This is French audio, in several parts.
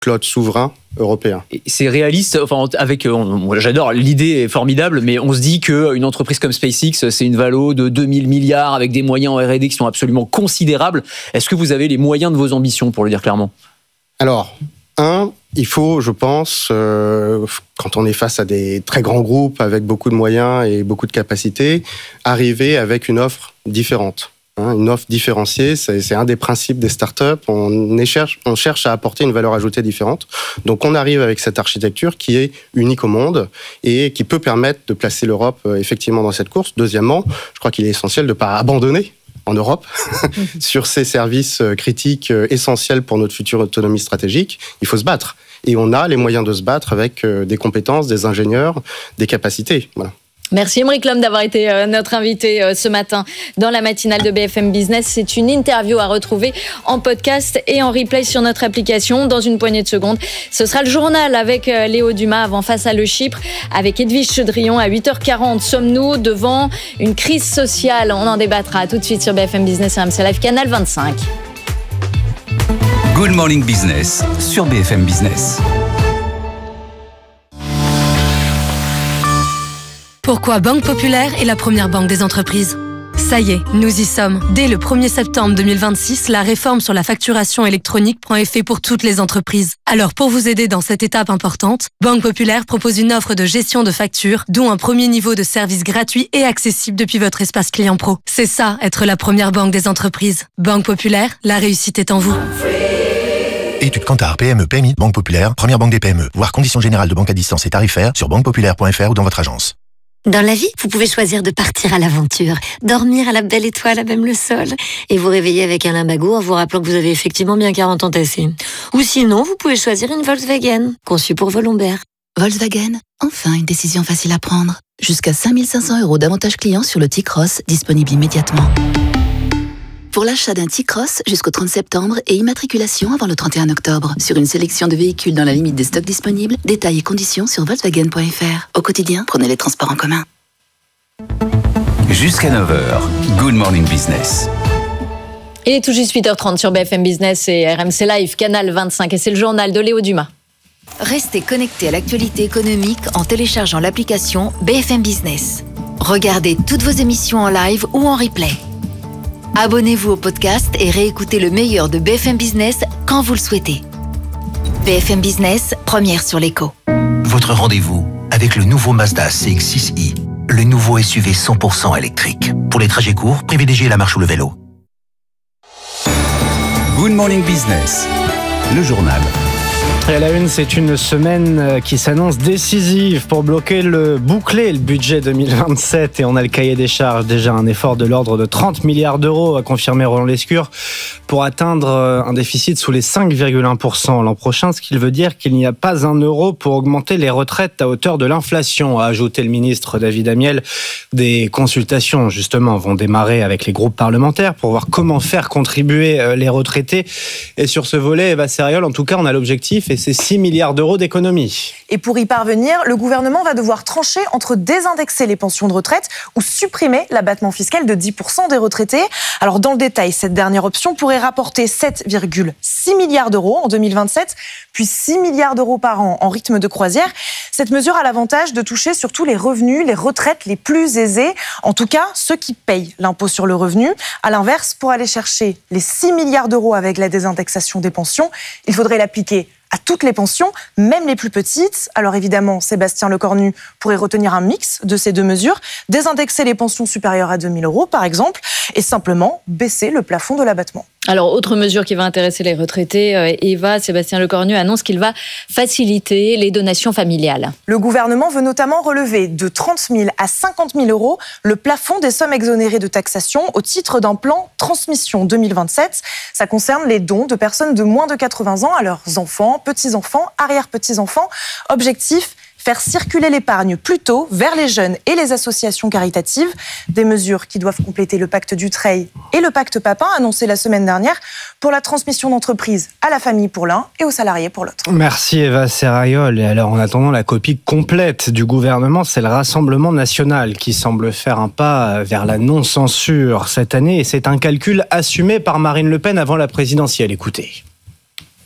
cloud souverain européen. Et c'est réaliste, j'adore, l'idée est formidable, mais on se dit qu'une entreprise comme SpaceX, c'est une valo de 2000 milliards avec des moyens en R&D qui sont absolument considérables. Est-ce que vous avez les moyens de vos ambitions, pour le dire clairement ? Alors, il faut, je pense, quand on est face à des très grands groupes avec beaucoup de moyens et beaucoup de capacités, arriver avec une offre différente. Une offre différenciée, c'est un des principes des startups. On cherche à apporter une valeur ajoutée différente. Donc on arrive avec cette architecture qui est unique au monde et qui peut permettre de placer l'Europe effectivement dans cette course. Deuxièmement, je crois qu'il est essentiel de ne pas abandonner en Europe sur ces services critiques essentiels pour notre future autonomie stratégique. Il faut se battre. Et on a les moyens de se battre avec des compétences, des ingénieurs, des capacités. Voilà. Merci Aymeric Lhomme d'avoir été notre invité ce matin dans la matinale de BFM Business. C'est une interview à retrouver en podcast et en replay sur notre application. Dans une poignée de secondes, ce sera le journal avec Léo Dumas avant Face à le Chypre avec Edwige Cheudrillon à 8h40. Sommes-nous devant une crise sociale ? On en débattra tout de suite sur BFM Business et RMC Live Canal 25. Good Morning Business sur BFM Business. Pourquoi Banque Populaire est la première banque des entreprises ? Ça y est, nous y sommes. Dès le 1er septembre 2026, la réforme sur la facturation électronique prend effet pour toutes les entreprises. Alors pour vous aider dans cette étape importante, Banque Populaire propose une offre de gestion de factures, dont un premier niveau de service gratuit et accessible depuis votre espace client pro. C'est ça, être la première banque des entreprises. Banque Populaire, la réussite est en vous. Études Kantar, PME, PMI, Banque Populaire, première banque des PME. Voir conditions générales de banque à distance et tarifaires sur banquepopulaire.fr ou dans votre agence. Dans la vie, vous pouvez choisir de partir à l'aventure, dormir à la belle étoile à même le sol, et vous réveiller avec un lumbago en vous rappelant que vous avez effectivement bien 40 ans tassés. Ou sinon, vous pouvez choisir une Volkswagen, conçue pour vos lombaires. Volkswagen, enfin une décision facile à prendre. Jusqu'à 5 500 € d'avantages clients sur le T-Cross, disponible immédiatement. Pour l'achat d'un T-Cross jusqu'au 30 septembre et immatriculation avant le 31 octobre. Sur une sélection de véhicules dans la limite des stocks disponibles, détails et conditions sur Volkswagen.fr. Au quotidien, prenez les transports en commun. Jusqu'à 9h, Good Morning Business. Il est tout juste 8h30 sur BFM Business et RMC Live, Canal 25. Et c'est le journal de Léo Dumas. Restez connectés à l'actualité économique en téléchargeant l'application BFM Business. Regardez toutes vos émissions en live ou en replay. Abonnez-vous au podcast et réécoutez le meilleur de BFM Business quand vous le souhaitez. BFM Business, première sur l'écho. Votre rendez-vous avec le nouveau Mazda CX-6i, le nouveau SUV 100% électrique. Pour les trajets courts, privilégiez la marche ou le vélo. Good Morning Business, le journal. Et à la une, c'est une semaine qui s'annonce décisive pour boucler le budget 2027. Et on a le cahier des charges, déjà un effort de l'ordre de 30 milliards d'euros, a confirmé Roland Lescure, pour atteindre un déficit sous les 5,1% l'an prochain, ce qui veut dire qu'il n'y a pas un euro pour augmenter les retraites à hauteur de l'inflation, a ajouté le ministre David Amiel. Des consultations, justement, vont démarrer avec les groupes parlementaires pour voir comment faire contribuer les retraités. Et sur ce volet, Eva Serriol, en tout cas, on a l'objectif et c'est 6 milliards d'euros d'économies. Et pour y parvenir, le gouvernement va devoir trancher entre désindexer les pensions de retraite ou supprimer l'abattement fiscal de 10% des retraités. Alors dans le détail, cette dernière option pourrait rapporter 7,6 milliards d'euros en 2027, puis 6 milliards d'euros par an en rythme de croisière. Cette mesure a l'avantage de toucher surtout les revenus, les retraites les plus aisés, en tout cas ceux qui payent l'impôt sur le revenu. À l'inverse, pour aller chercher les 6 milliards d'euros avec la désindexation des pensions, il faudrait l'appliquer à toutes les pensions, même les plus petites. Alors évidemment, Sébastien Lecornu pourrait retenir un mix de ces deux mesures, désindexer les pensions supérieures à 2 000 euros par exemple, et simplement baisser le plafond de l'abattement. Alors, autre mesure qui va intéresser les retraités, Eva, Sébastien Lecornu annonce qu'il va faciliter les donations familiales. Le gouvernement veut notamment relever de 30 000 à 50 000 euros le plafond des sommes exonérées de taxation au titre d'un plan Transmission 2027. Ça concerne les dons de personnes de moins de 80 ans à leurs enfants, petits-enfants, arrière-petits-enfants. Objectif, faire circuler l'épargne plutôt vers les jeunes et les associations caritatives. Des mesures qui doivent compléter le pacte Dutreil et le pacte Papin, annoncé la semaine dernière, pour la transmission d'entreprise à la famille pour l'un et aux salariés pour l'autre. Merci Eva Serriol. Et alors, en attendant la copie complète du gouvernement, c'est le Rassemblement national qui semble faire un pas vers la non-censure cette année. Et c'est un calcul assumé par Marine Le Pen avant la présidentielle. Écoutez.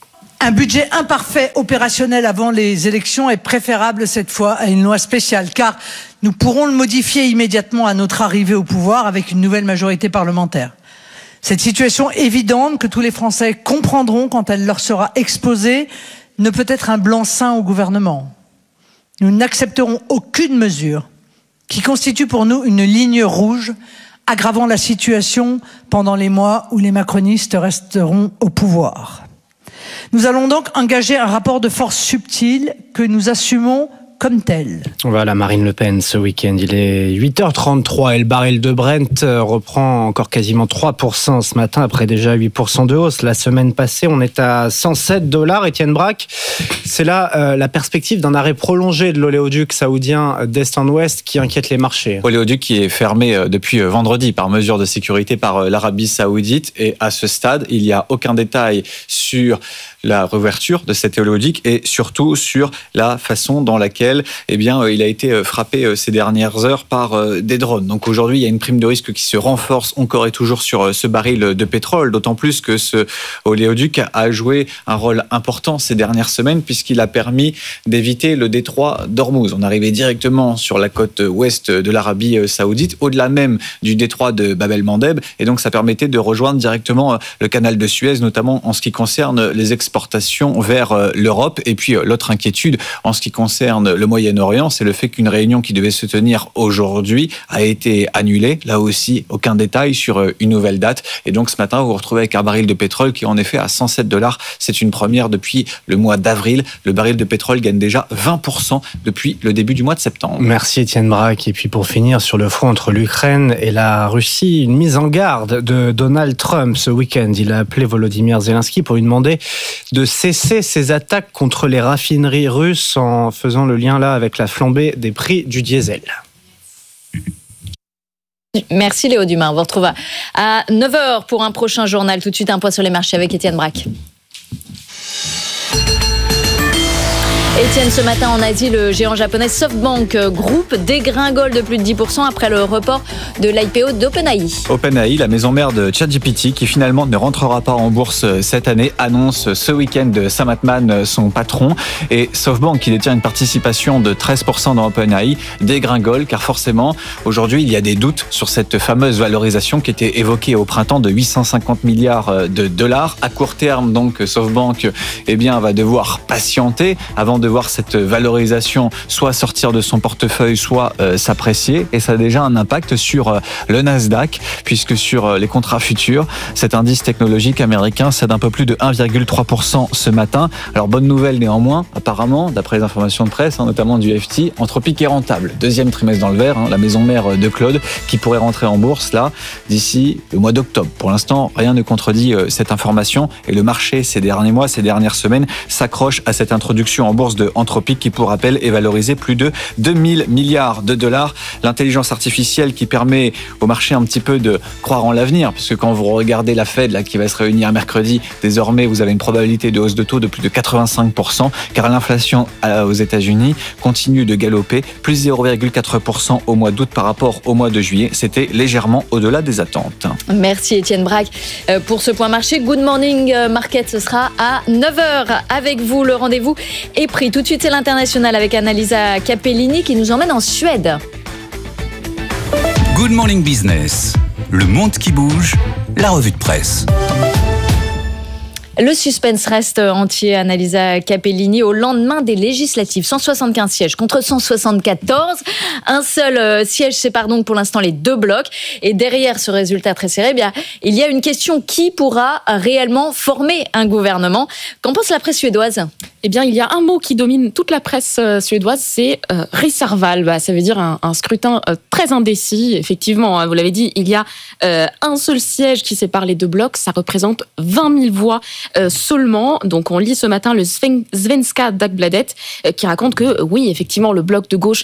Un budget imparfait opérationnel avant les élections est préférable cette fois à une loi spéciale, car nous pourrons le modifier immédiatement à notre arrivée au pouvoir avec une nouvelle majorité parlementaire. Cette situation évidente que tous les Français comprendront quand elle leur sera exposée ne peut être un blanc-seing au gouvernement. Nous n'accepterons aucune mesure qui constitue pour nous une ligne rouge, aggravant la situation pendant les mois où les macronistes resteront au pouvoir. Nous allons donc engager un rapport de force subtil que nous assumons comme tel. Voilà, Marine Le Pen, ce week-end, il est 8h33 et le baril de Brent reprend encore quasiment 3% ce matin, après déjà 8% de hausse. La semaine passée, on est à $107. Étienne Braque, c'est là la perspective d'un arrêt prolongé de l'oléoduc saoudien d'Est en Ouest qui inquiète les marchés. Oléoduc qui est fermé depuis vendredi par mesure de sécurité par l'Arabie Saoudite, et à ce stade, il n'y a aucun détail sur la réouverture de cet oléoduc et surtout sur la façon dans laquelle il a été frappé ces dernières heures par des drones. Donc aujourd'hui, il y a une prime de risque qui se renforce encore et toujours sur ce baril de pétrole, d'autant plus que ce oléoduc a joué un rôle important ces dernières semaines puisqu'il a permis d'éviter le détroit d'Ormuz. On arrivait directement sur la côte ouest de l'Arabie Saoudite, au-delà même du détroit de Bab el-Mandeb, et donc ça permettait de rejoindre directement le canal de Suez, notamment en ce qui concerne les exportations vers l'Europe. Et puis l'autre inquiétude en ce qui concerne le Moyen-Orient, c'est le fait qu'une réunion qui devait se tenir aujourd'hui a été annulée. Là aussi, aucun détail sur une nouvelle date. Et donc ce matin, vous vous retrouvez avec un baril de pétrole qui est en effet à $107. C'est une première depuis le mois d'avril. Le baril de pétrole gagne déjà 20% depuis le début du mois de septembre. Merci Étienne Braque. Et puis pour finir, sur le front entre l'Ukraine et la Russie, une mise en garde de Donald Trump ce week-end. Il a appelé Volodymyr Zelensky pour lui demander de cesser ses attaques contre les raffineries russes, en faisant le lien là avec la flambée des prix du diesel. Merci Léo Dumas. On vous retrouve à 9h pour un prochain journal. Tout de suite, un point sur les marchés avec Étienne Braque. Étienne, ce matin en Asie, le géant japonais SoftBank Group dégringole de plus de 10% après le report de l'IPO d'OpenAI. OpenAI, la maison mère de ChatGPT, qui finalement ne rentrera pas en bourse cette année, annonce ce week-end Sam Altman, son patron. Et SoftBank, qui détient une participation de 13% dans OpenAI, dégringole, car forcément, aujourd'hui, il y a des doutes sur cette fameuse valorisation qui était évoquée au printemps de 850 milliards de dollars. À court terme, donc, SoftBank va devoir patienter avant de voir cette valorisation soit sortir de son portefeuille, soit s'apprécier. Et ça a déjà un impact sur le Nasdaq, puisque sur les contrats futurs, cet indice technologique américain cède un peu plus de 1,3% ce matin. Alors bonne nouvelle néanmoins, apparemment, d'après les informations de presse, notamment du FT, Anthropic est rentable. Deuxième trimestre dans le vert, la maison mère de Claude, qui pourrait rentrer en bourse là d'ici le mois d'octobre. Pour l'instant, rien ne contredit cette information, et le marché ces derniers mois, ces dernières semaines, s'accroche à cette introduction en bourse de Anthropic qui, pour rappel, est valorisé plus de 2000 milliards de dollars. L'intelligence artificielle qui permet au marché un petit peu de croire en l'avenir, puisque quand vous regardez la Fed là, qui va se réunir mercredi, désormais vous avez une probabilité de hausse de taux de plus de 85%, car l'inflation aux États-Unis continue de galoper, plus 0,4% au mois d'août par rapport au mois de juillet. C'était légèrement au-delà des attentes. Merci Étienne Braque pour ce point marché. Good Morning Market, ce sera à 9h avec vous. Le rendez-vous est pris. Tout de suite, c'est l'international avec Annalisa Capellini qui nous emmène en Suède. Good Morning Business, le monde qui bouge, la revue de presse. Le suspense reste entier, Annalisa Capellini, au lendemain des législatives. 175 sièges contre 174. Un seul siège sépare donc pour l'instant les deux blocs. Et derrière ce résultat très serré, il y a une question: qui pourra réellement former un gouvernement? Qu'en pense la presse suédoise? Il y a un mot qui domine toute la presse suédoise, c'est riksdagsval. Ça veut dire un scrutin très indécis. Effectivement, vous l'avez dit, il y a un seul siège qui sépare les deux blocs. Ça représente 20 000 voix seulement. Donc on lit ce matin le Svenska Dagbladet qui raconte que oui, effectivement, le bloc de gauche a un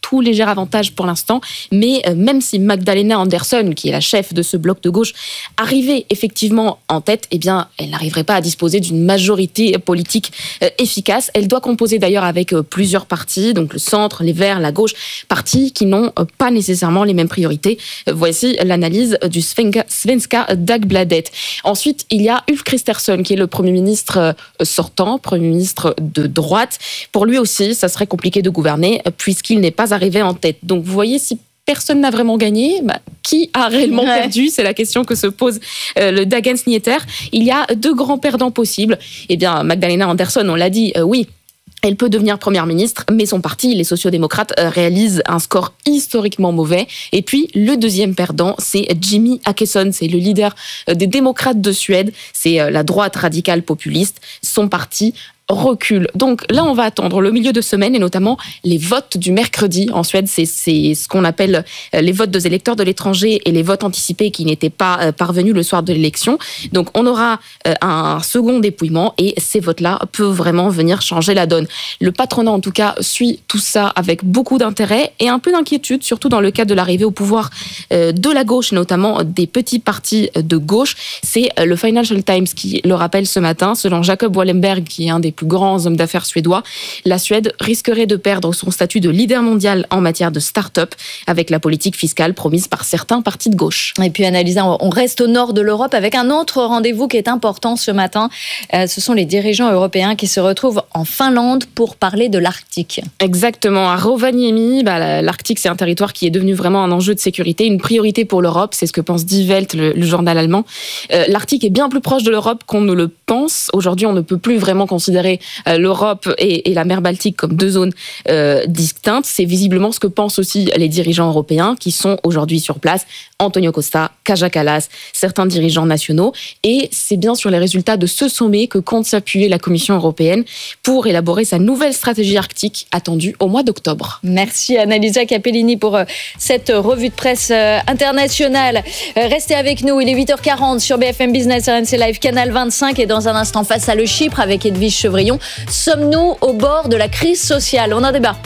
tout léger avantage pour l'instant, mais même si Magdalena Andersson, qui est la chef de ce bloc de gauche, arrivait effectivement en tête, eh bien, elle n'arriverait pas à disposer d'une majorité politique efficace. Elle doit composer d'ailleurs avec plusieurs partis, donc le centre, les Verts, la gauche, partis qui n'ont pas nécessairement les mêmes priorités. Voici l'analyse du Svenska Dagbladet. Ensuite, il y a Ulf Kristersson, qui est le Premier ministre sortant, Premier ministre de droite. Pour lui aussi, ça serait compliqué de gouverner, puisqu'il n'est pas arrivé en tête. Donc, vous voyez, si personne n'a vraiment gagné, qui a réellement perdu? C'est la question que se pose le Dagens Nyheter. Il y a 2 grands perdants possibles. Eh bien, Magdalena Andersson, on l'a dit, oui, elle peut devenir première ministre, mais son parti, les sociaux-démocrates, réalise un score historiquement mauvais. Et puis, le deuxième perdant, c'est Jimmy Åkesson. C'est le leader des démocrates de Suède. C'est la droite radicale populiste. Son parti recule. Donc là, on va attendre le milieu de semaine et notamment les votes du mercredi. En Suède, c'est ce qu'on appelle les votes des électeurs de l'étranger et les votes anticipés qui n'étaient pas parvenus le soir de l'élection. Donc on aura un second dépouillement et ces votes-là peuvent vraiment venir changer la donne. Le patronat, en tout cas, suit tout ça avec beaucoup d'intérêt et un peu d'inquiétude, surtout dans le cadre de l'arrivée au pouvoir de la gauche et notamment des petits partis de gauche. C'est le Financial Times qui le rappelle ce matin. Selon Jacob Wallenberg, qui est un des plus grands hommes d'affaires suédois, la Suède risquerait de perdre son statut de leader mondial en matière de start-up avec la politique fiscale promise par certains partis de gauche. Et puis Annalisa, on reste au nord de l'Europe avec un autre rendez-vous qui est important ce matin. Ce sont les dirigeants européens qui se retrouvent en Finlande pour parler de l'Arctique. Exactement, à Rovaniemi, l'Arctique c'est un territoire qui est devenu vraiment un enjeu de sécurité, une priorité pour l'Europe, c'est ce que pense Die Welt, le journal allemand. L'Arctique est bien plus proche de l'Europe qu'on ne le pense. Aujourd'hui, on ne peut plus vraiment considérer l'Europe et la mer Baltique comme 2 zones distinctes. C'est visiblement ce que pensent aussi les dirigeants européens qui sont aujourd'hui sur place. Antonio Costa, Kaja Kallas, certains dirigeants nationaux. Et c'est bien sur les résultats de ce sommet que compte s'appuyer la Commission européenne pour élaborer sa nouvelle stratégie arctique attendue au mois d'octobre. Merci Annalisa Capellini pour cette revue de presse internationale. Restez avec nous, il est 8h40 sur BFM Business, RMC Live, Canal 25 et dans un instant face à le Chypre avec Edwige Chevrillon. Sommes-nous au bord de la crise sociale? On en débat.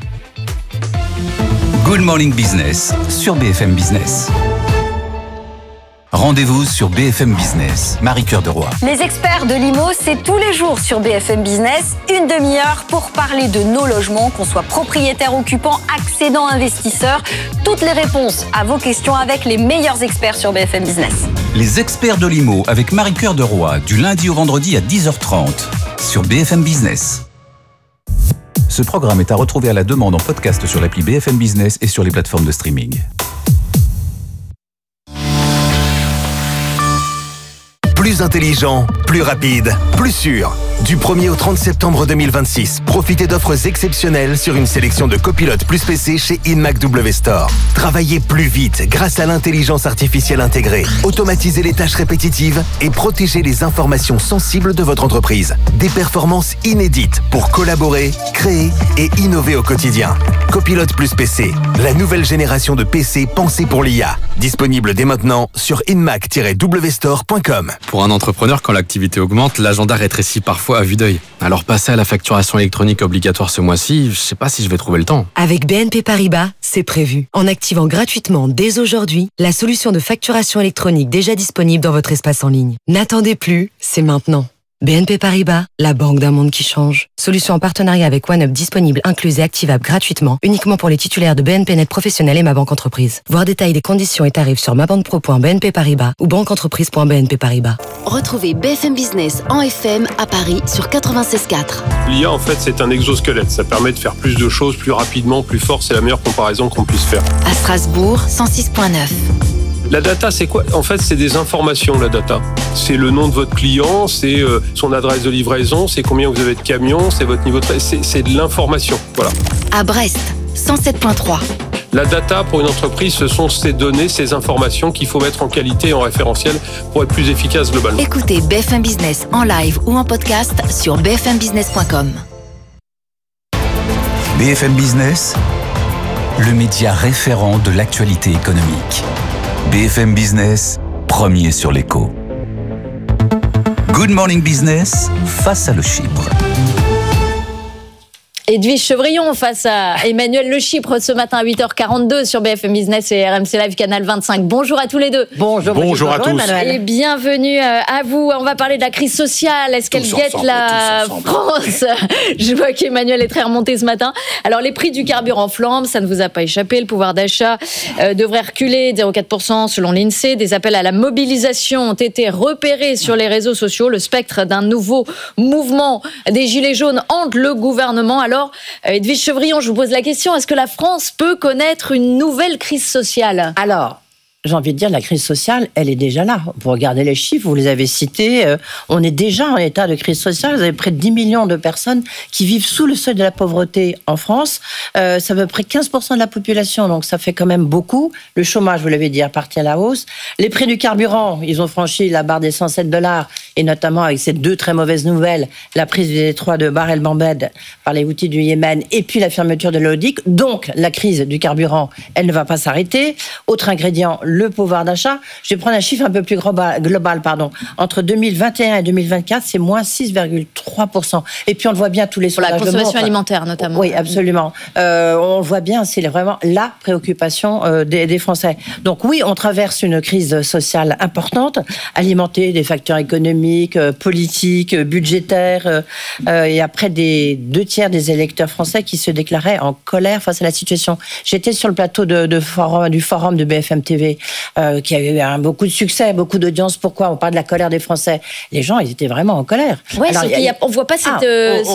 Good Morning Business sur BFM Business. Rendez-vous sur BFM Business. Marie-Cœur de Roy. Les experts de l'IMO, c'est tous les jours sur BFM Business, une demi-heure pour parler de nos logements, qu'on soit propriétaire, occupant, accédant, investisseur. Toutes les réponses à vos questions avec les meilleurs experts sur BFM Business. Les experts de l'IMO avec Marie-Cœur de Roy, du lundi au vendredi à 10h30 sur BFM Business. Ce programme est à retrouver à la demande en podcast sur l'appli BFM Business et sur les plateformes de streaming. Plus intelligent, plus rapide, plus sûr. Du 1er au 30 septembre 2026, profitez d'offres exceptionnelles sur une sélection de copilotes plus PC chez Inmac W Store. Travaillez plus vite grâce à l'intelligence artificielle intégrée. Automatisez les tâches répétitives et protégez les informations sensibles de votre entreprise. Des performances inédites pour collaborer, créer et innover au quotidien. Copilote plus PC, la nouvelle génération de PC pensée pour l'IA. Disponible dès maintenant sur inmac-wstore.com. Pour un entrepreneur, quand l'activité augmente, l'agenda rétrécit parfois à vue d'œil. Alors passer à la facturation électronique obligatoire ce mois-ci, je sais pas si je vais trouver le temps. Avec BNP Paribas, c'est prévu. En activant gratuitement dès aujourd'hui la solution de facturation électronique déjà disponible dans votre espace en ligne. N'attendez plus, c'est maintenant. BNP Paribas, la banque d'un monde qui change. Solution en partenariat avec OneUp disponible, incluse et activable gratuitement, uniquement pour les titulaires de BNP Net Professionnel et Ma Banque Entreprise. Voir détails des conditions et tarifs sur mabanquepro.bnp Paribas ou banqueentreprise.bnp Paribas. Retrouvez BFM Business en FM à Paris sur 96.4. L'IA, en fait, c'est un exosquelette. Ça permet de faire plus de choses plus rapidement, plus fort. C'est la meilleure comparaison qu'on puisse faire. À Strasbourg, 106.9. La data, c'est quoi? En fait, c'est des informations, la data. C'est le nom de votre client, c'est son adresse de livraison, c'est combien vous avez de camions, c'est votre niveau de... C'est de l'information, voilà. À Brest, 107.3. La data, pour une entreprise, ce sont ces données, ces informations qu'il faut mettre en qualité et en référentiel pour être plus efficace globalement. Écoutez BFM Business en live ou en podcast sur bfmbusiness.com. BFM Business, le média référent de l'actualité économique. BFM Business, premier sur l'écho. Good Morning Business, face à le Chypre. Edwige Chevrillon face à Emmanuel Le Chypre ce matin à 8h42 sur BFM Business et RMC Live Canal 25. Bonjour à tous les deux. Bonjour à tous. Emmanuel. Et bienvenue à vous. On va parler de la crise sociale. Est-ce qu'elle guette la France? Je vois qu'Emmanuel est très remonté ce matin. Alors les prix du carburant flambent, ça ne vous a pas échappé. Le pouvoir d'achat devrait reculer de 0,4% selon l'INSEE. Des appels à la mobilisation ont été repérés sur les réseaux sociaux. Le spectre d'un nouveau mouvement des Gilets jaunes hante le gouvernement. Alors, Edwige Chevrillon, je vous pose la question, est-ce que la France peut connaître une nouvelle crise sociale? Alors, j'ai envie de dire, la crise sociale, elle est déjà là. Vous regardez les chiffres, vous les avez cités, on est déjà en état de crise sociale. Vous avez près de 10 millions de personnes qui vivent sous le seuil de la pauvreté en France. C'est à peu près 15% de la population, donc ça fait quand même beaucoup. Le chômage, vous l'avez dit, est reparti à la hausse. Les prix du carburant, ils ont franchi la barre des $107, et notamment avec ces deux très mauvaises nouvelles, la prise du détroit de Bab el-Mandeb par les Houthis du Yémen, et puis la fermeture de l'Odik. Donc, la crise du carburant, elle ne va pas s'arrêter. Autre ingrédient, le pouvoir d'achat. Je vais prendre un chiffre un peu plus global. Entre 2021 et 2024, c'est moins 6,3%. Et puis on le voit bien, tous les sondages. Pour la consommation alimentaire notamment. Oui, absolument. On le voit bien, c'est vraiment la préoccupation des Français. Donc oui, on traverse une crise sociale importante, alimentée des facteurs économiques, politiques, budgétaires. Et après, 2/3 des électeurs français qui se déclaraient en colère face à la situation. J'étais sur le plateau du forum de BFM TV. Qui a eu beaucoup de succès, beaucoup d'audience. Pourquoi? On parle de la colère des Français. Les gens, ils étaient vraiment en colère. Oui, on ne voit pas cette,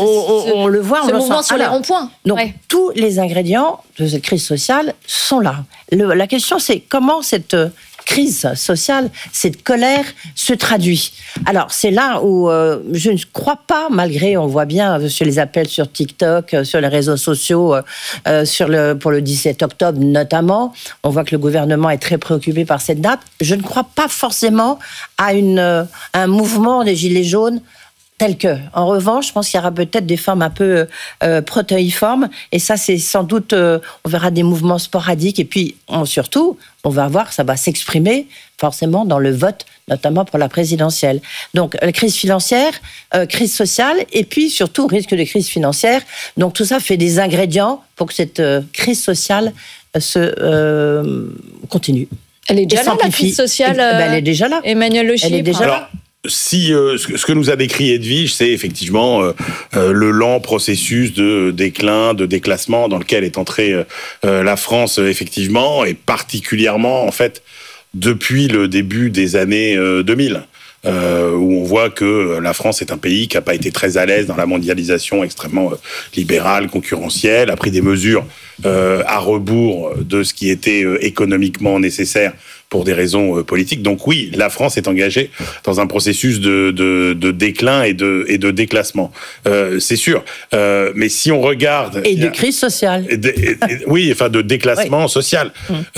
on le voit, on ce le mouvement sent. sur les ronds-points. Donc, tous les ingrédients de cette crise sociale sont là. La question, c'est comment cette crise sociale, cette colère se traduit. Alors, c'est là où je ne crois pas, malgré, on voit bien sur les appels sur TikTok, sur les réseaux sociaux, pour le 17 octobre notamment, on voit que le gouvernement est très préoccupé par cette date. Je ne crois pas forcément à un mouvement des Gilets jaunes tel que. En revanche, je pense qu'il y aura peut-être des formes un peu protéiformes, et ça, c'est sans doute, on verra des mouvements sporadiques, et puis surtout, on va voir, ça va s'exprimer forcément dans le vote, notamment pour la présidentielle. Donc, la crise financière, crise sociale, et puis surtout, risque de crise financière. Donc, tout ça fait des ingrédients pour que cette crise sociale se continue. Elle est déjà là, la crise sociale. Elle est déjà là. Emmanuel Le Chypre. Elle est déjà là. Si ce que nous a décrit Edwige, c'est effectivement le lent processus de déclin, de déclassement dans lequel est entrée la France, effectivement, et particulièrement, en fait, depuis le début des années 2000. Où on voit que la France est un pays qui n'a pas été très à l'aise dans la mondialisation extrêmement libérale, concurrentielle, a pris des mesures à rebours de ce qui était économiquement nécessaire pour des raisons politiques. Donc oui, la France est engagée dans un processus de déclin et de déclassement. C'est sûr. Mais si on regarde... Et de crise sociale. Oui, enfin de déclassement social.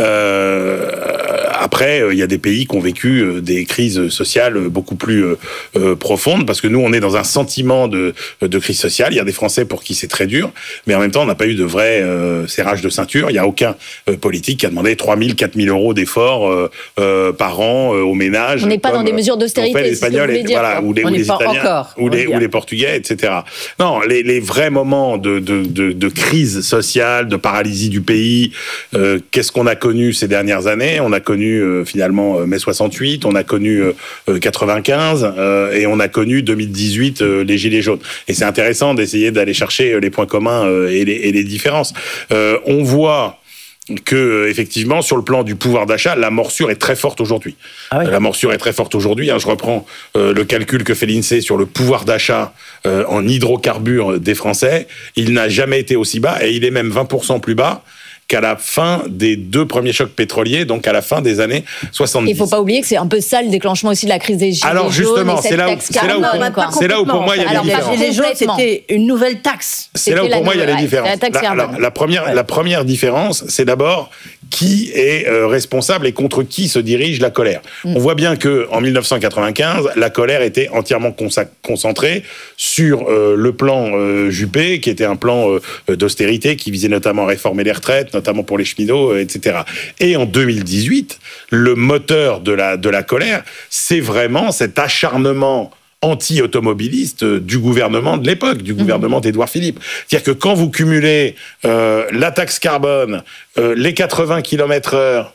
Après, il y a des pays qui ont vécu des crises sociales beaucoup plus profondes, parce que nous, on est dans un sentiment de crise sociale. Il y a des Français pour qui c'est très dur, mais en même temps, on n'a pas eu de vrai serrage de ceinture. Il n'y a aucun politique qui a demandé 3 000, 4 000 euros d'efforts par an aux ménages. On n'est pas dans des mesures d'austérité, les Espagnols, ou les Italiens, ou les Portugais, etc. Non, les vrais moments de crise sociale, de paralysie du pays, qu'est-ce qu'on a connu ces dernières années? On a connu finalement mai 68, on a connu 95 et on a connu 2018 les Gilets jaunes. Et c'est intéressant d'essayer d'aller chercher les points communs et les différences. On voit que effectivement sur le plan du pouvoir d'achat, la morsure est très forte aujourd'hui. La morsure est très forte aujourd'hui. Je reprends le calcul que fait l'INSEE sur le pouvoir d'achat en hydrocarbures des Français. Il n'a jamais été aussi bas, et il est même 20% plus bas qu'à la fin des 2 premiers chocs pétroliers, donc à la fin des années 70. Il ne faut pas oublier que c'est un peu ça le déclenchement aussi de la crise des Gilets jaunes. Alors justement, c'est là où pour moi il y a les différences. Les Gilets jaunes, c'était une nouvelle taxe. C'est là où pour moi il y a les différences. La première différence, c'est d'abord qui est responsable et contre qui se dirige la colère. On voit bien que en 1995, la colère était entièrement concentrée sur le plan Juppé, qui était un plan d'austérité qui visait notamment à réformer les retraites, notamment pour les cheminots, etc. Et en 2018, le moteur de la colère, c'est vraiment cet acharnement anti-automobiliste du gouvernement de l'époque, du gouvernement d'Édouard Philippe. C'est-à-dire que quand vous cumulez la taxe carbone, les 80 km/h,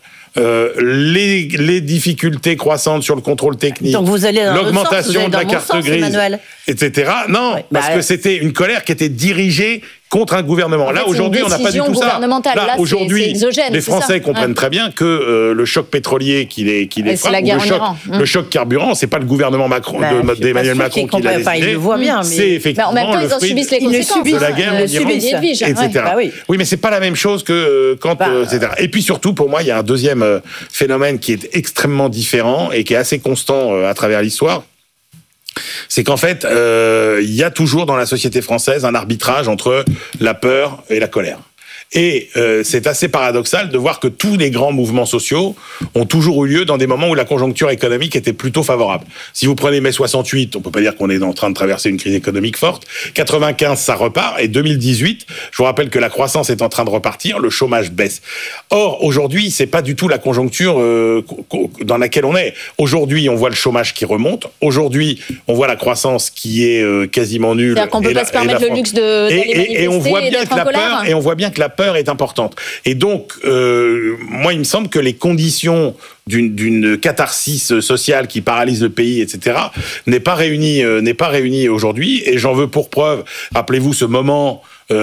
les difficultés croissantes sur le contrôle technique, donc vous allez l'augmentation de la carte grise, Emmanuel. etc. Non, parce que c'était une colère qui était dirigée contre un gouvernement. En fait, là, aujourd'hui, on n'a pas du tout ça. Là, aujourd'hui, c'est exogène, les Français comprennent très bien que le choc pétrolier qui les frappe, le choc carburant, c'est pas le gouvernement Macron, d'Emmanuel Macron qui l'a décidé. C'est effectivement en même temps, ils en subissent les conséquences de la guerre en Iran, etc. Oui, mais c'est pas la même chose que quand, etc. Et puis surtout, pour moi, il y a un deuxième phénomène qui est extrêmement différent et qui est assez constant à travers l'histoire. C'est qu'en fait, il y a toujours dans la société française un arbitrage entre la peur et la colère. Et c'est assez paradoxal de voir que tous les grands mouvements sociaux ont toujours eu lieu dans des moments où la conjoncture économique était plutôt favorable. Si vous prenez mai 68, on peut pas dire qu'on est en train de traverser une crise économique forte. 95, ça repart. Et 2018, je vous rappelle que la croissance est en train de repartir, le chômage baisse. Or, aujourd'hui, c'est pas du tout la conjoncture dans laquelle on est. Aujourd'hui, on voit le chômage qui remonte. Aujourd'hui, on voit la croissance qui est quasiment nulle. C'est-à-dire qu'on peut pas se permettre le luxe d'aller manifester et on voit et bien d'être que en la colère. peur, et on voit bien que la peur est importante. Et donc, moi, il me semble que les conditions d'une catharsis sociale qui paralyse le pays, etc., n'est pas réunie aujourd'hui. Et j'en veux pour preuve, rappelez-vous ce moment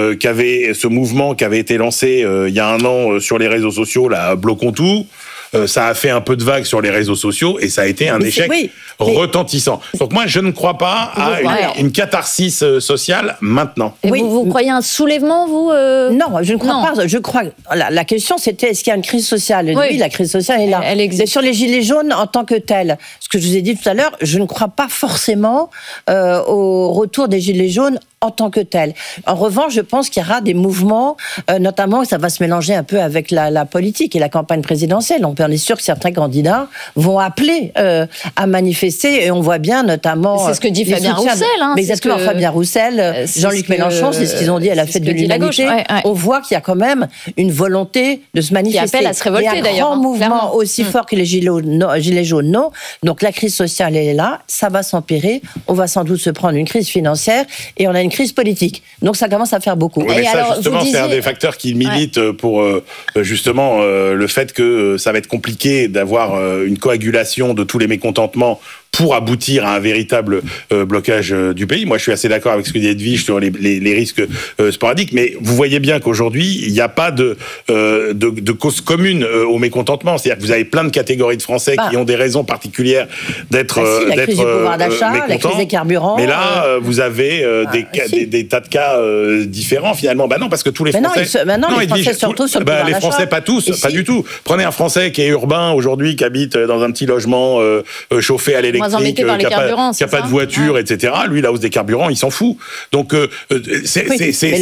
ce mouvement qui avait été lancé il y a un an sur les réseaux sociaux, là, bloquons tout. Ça a fait un peu de vague sur les réseaux sociaux et ça a été un échec retentissant. Donc moi, je ne crois pas à une catharsis sociale maintenant. Et vous croyez à un soulèvement, vous Non, je ne crois pas. Je crois. La question, c'était est-ce qu'il y a une crise sociale ? Oui, la crise sociale est là. Elle existe. Sur les gilets jaunes en tant que tels, ce que je vous ai dit tout à l'heure, je ne crois pas forcément au retour des gilets jaunes en tant que tel. En revanche, je pense qu'il y aura des mouvements, notamment, ça va se mélanger un peu avec la politique et la campagne présidentielle. On est sûr que certains candidats vont appeler à manifester, et on voit bien notamment... C'est ce que dit Fabien Roussel. Mais exactement, Fabien Roussel, Jean-Luc Mélenchon, c'est ce qu'ils ont dit à la fête de l'Humanité. On voit qu'il y a quand même une volonté de se manifester. Qui appelle à se révolter, d'ailleurs. Il y a un grand mouvement aussi fort que les gilets jaunes, non. Donc la crise sociale, elle est là, ça va s'empirer, on va sans doute se prendre une crise financière, et on a une crise politique. Donc ça commence à faire beaucoup. Oui, mais ça, justement, c'est un des facteurs qui milite pour justement le fait que ça va être compliqué d'avoir une coagulation de tous les mécontentements pour aboutir à un véritable blocage du pays. Moi, je suis assez d'accord avec ce que dit Edwige sur les risques sporadiques, mais vous voyez bien qu'aujourd'hui, il n'y a pas de cause commune au mécontentement. C'est-à-dire que vous avez plein de catégories de Français qui ont des raisons particulières d'être la crise du pouvoir d'achat, mécontents. La crise des carburants. Mais là, vous avez des tas de cas différents, finalement. Non, parce que tous les Français... les Français surtout sur le pouvoir d'achat. Les Français, pas tous, pas du tout. Prenez un Français qui est urbain aujourd'hui, qui habite dans un petit logement chauffé à l'électrique, qui n'a pas de voiture, etc. Lui, la hausse des carburants, il s'en fout. Donc, c'est pas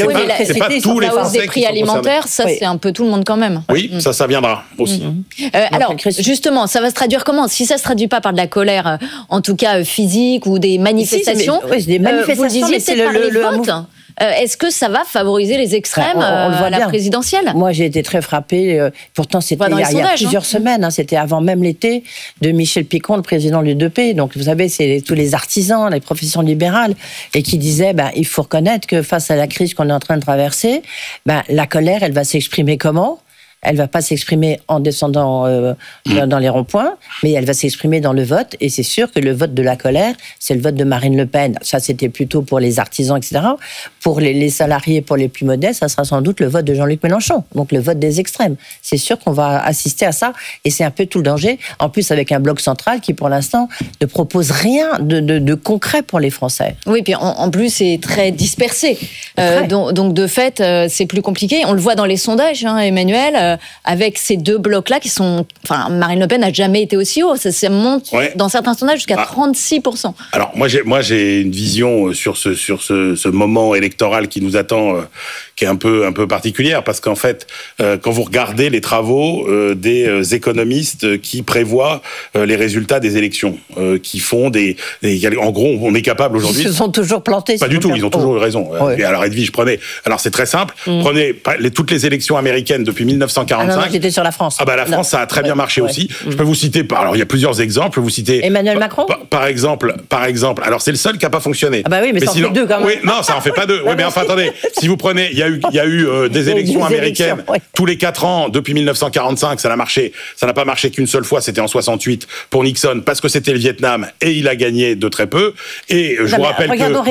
tous les Français. La hausse des prix alimentaires, ça, c'est un peu tout le monde quand même. Oui, ça viendra aussi. Alors, justement, ça va se traduire comment ? Si ça ne se traduit pas par de la colère, en tout cas physique, ou des manifestations, des manifestations, vous le disiez, c'est par les votes. Est-ce que ça va favoriser les extrêmes à la présidentielle ? Moi, j'ai été très frappée. Pourtant, c'était il y a plusieurs semaines. C'était avant même l'été de Michel Picon, le président de l'UDP. Donc, vous savez, c'est tous les artisans, les professions libérales, et qui disaient, il faut reconnaître que face à la crise qu'on est en train de traverser, la colère, elle va s'exprimer comment ? Elle va pas s'exprimer en descendant dans les ronds-points, mais elle va s'exprimer dans le vote. Et c'est sûr que le vote de la colère, c'est le vote de Marine Le Pen. Ça, c'était plutôt pour les artisans, etc. Pour les salariés, pour les plus modestes, ça sera sans doute le vote de Jean-Luc Mélenchon. Donc le vote des extrêmes. C'est sûr qu'on va assister à ça. Et c'est un peu tout le danger. En plus, avec un bloc central qui, pour l'instant, ne propose rien de concret pour les Français. Oui, puis en plus, c'est très dispersé. Donc, de fait, c'est plus compliqué. On le voit dans les sondages, Emmanuel. Avec ces deux blocs-là qui sont... Enfin, Marine Le Pen n'a jamais été aussi haut. Ça monte dans certains sondages jusqu'à 36%. Alors, moi, j'ai une vision sur ce moment électoral qui nous attend, qui est un peu particulière, parce qu'en fait, quand vous regardez les travaux des économistes qui prévoient les résultats des élections, qui font en gros, on est capable aujourd'hui... Ils se sont toujours plantés. Pas du tout, ils ont toujours eu raison. Ouais. Alors, Edwige, alors c'est très simple. Prenez toutes les élections américaines depuis 1940 1945. Ah non, j'étais sur la France. Ah bah la France, ça a très bien marché aussi. Je peux vous citer, alors il y a plusieurs exemples. Je peux vous citer Emmanuel Macron. Par exemple. Alors c'est le seul qui a pas fonctionné. Ah bah oui, mais ça en fait deux quand même. Oui, non, ça en fait pas deux. Oui, mais enfin attendez, si vous prenez, il y a eu des élections américaines tous les 4 ans depuis 1945. Ça n'a pas marché qu'une seule fois. C'était en 68 pour Nixon parce que c'était le Vietnam et il a gagné de très peu. Et je vous rappelle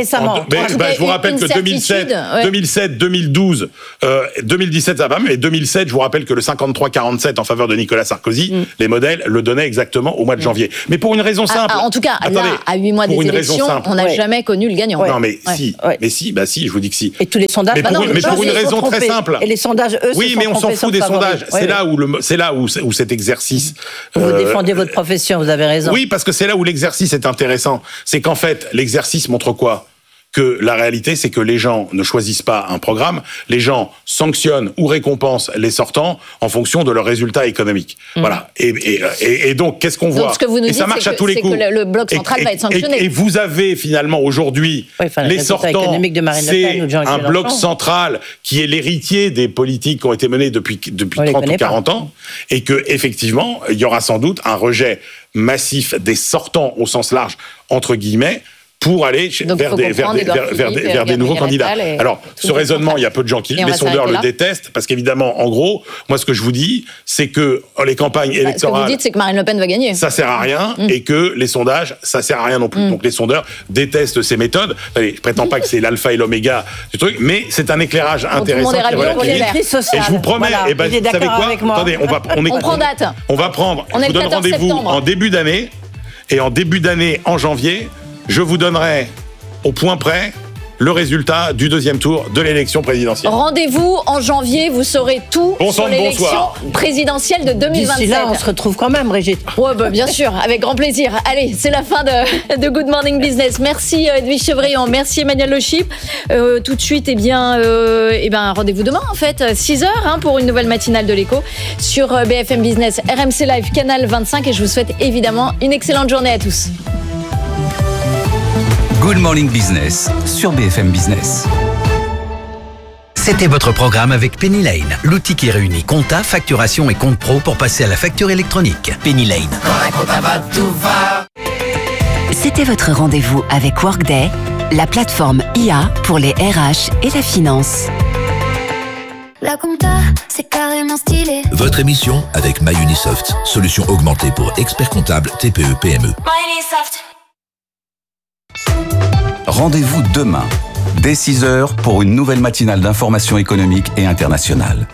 que 2007, 2012, 2017 ça va, mais 2007, je vous rappelle que le 53-47 en faveur de Nicolas Sarkozy, les modèles le donnaient exactement au mois de janvier. Mais pour une raison simple. En tout cas, là, à 8 mois des élections, on n'a jamais connu le gagnant. Non, mais si, je vous dis que si. Et tous les sondages. Mais pour une raison très simple. Et les sondages, eux, oui, mais on s'en fout des sondages. C'est là où cet exercice. Vous défendez votre profession, vous avez raison. Oui, parce que c'est là où l'exercice est intéressant. C'est qu'en fait, l'exercice montre quoi ? Que la réalité, c'est que les gens ne choisissent pas un programme, les gens sanctionnent ou récompensent les sortants en fonction de leurs résultats économiques. Voilà. Et donc, qu'est-ce qu'on voit ? Ce que vous nous dites, ça marche à tous les coups. Que le bloc central va être sanctionné. Et vous avez finalement aujourd'hui les sortants, c'est un bloc central qui est l'héritier des politiques qui ont été menées depuis 30 ou 40 ans, et que effectivement, il y aura sans doute un rejet massif des sortants au sens large, entre guillemets, pour aller vers des nouveaux candidats. Alors, ce raisonnement, il y a peu de gens qui... Les sondeurs le détestent, parce qu'évidemment, en gros, moi, ce que je vous dis, c'est que les campagnes électorales... Ce que vous dites, c'est que Marine Le Pen va gagner. Ça sert à rien, et que les sondages, ça sert à rien non plus. Donc, les sondeurs détestent ces méthodes. Allez, je prétends pas que c'est l'alpha et l'oméga du truc, mais c'est un éclairage intéressant qui relativise. Et je vous promets, vous savez quoi ? Attendez, on prend date. On va prendre... Je vous donne rendez-vous en début d'année, et en début d'année, en janvier, je vous donnerai au point près le résultat du 2e tour de l'élection présidentielle. Rendez-vous en janvier, vous saurez tout sur l'élection présidentielle de 2027. D'ici là, on se retrouve quand même, Brigitte. Ouais, bien sûr, avec grand plaisir. Allez, c'est la fin de Good Morning Business. Merci Edwige Chevrillon, merci Emmanuel Le Chip. Tout de suite, rendez-vous demain en fait, 6h pour une nouvelle matinale de l'Écho sur BFM Business, RMC Live, Canal 25, et je vous souhaite évidemment une excellente journée à tous. Good Morning Business sur BFM Business. C'était votre programme avec Penny Lane, l'outil qui réunit compta, facturation et compte pro pour passer à la facture électronique. Penny Lane. C'était votre rendez-vous avec Workday, la plateforme IA pour les RH et la finance. La compta, c'est carrément stylé. Votre émission avec MyUnisoft, solution augmentée pour experts comptables TPE-PME. MyUnisoft. Rendez-vous demain, dès 6h, pour une nouvelle matinale d'information économique et internationale.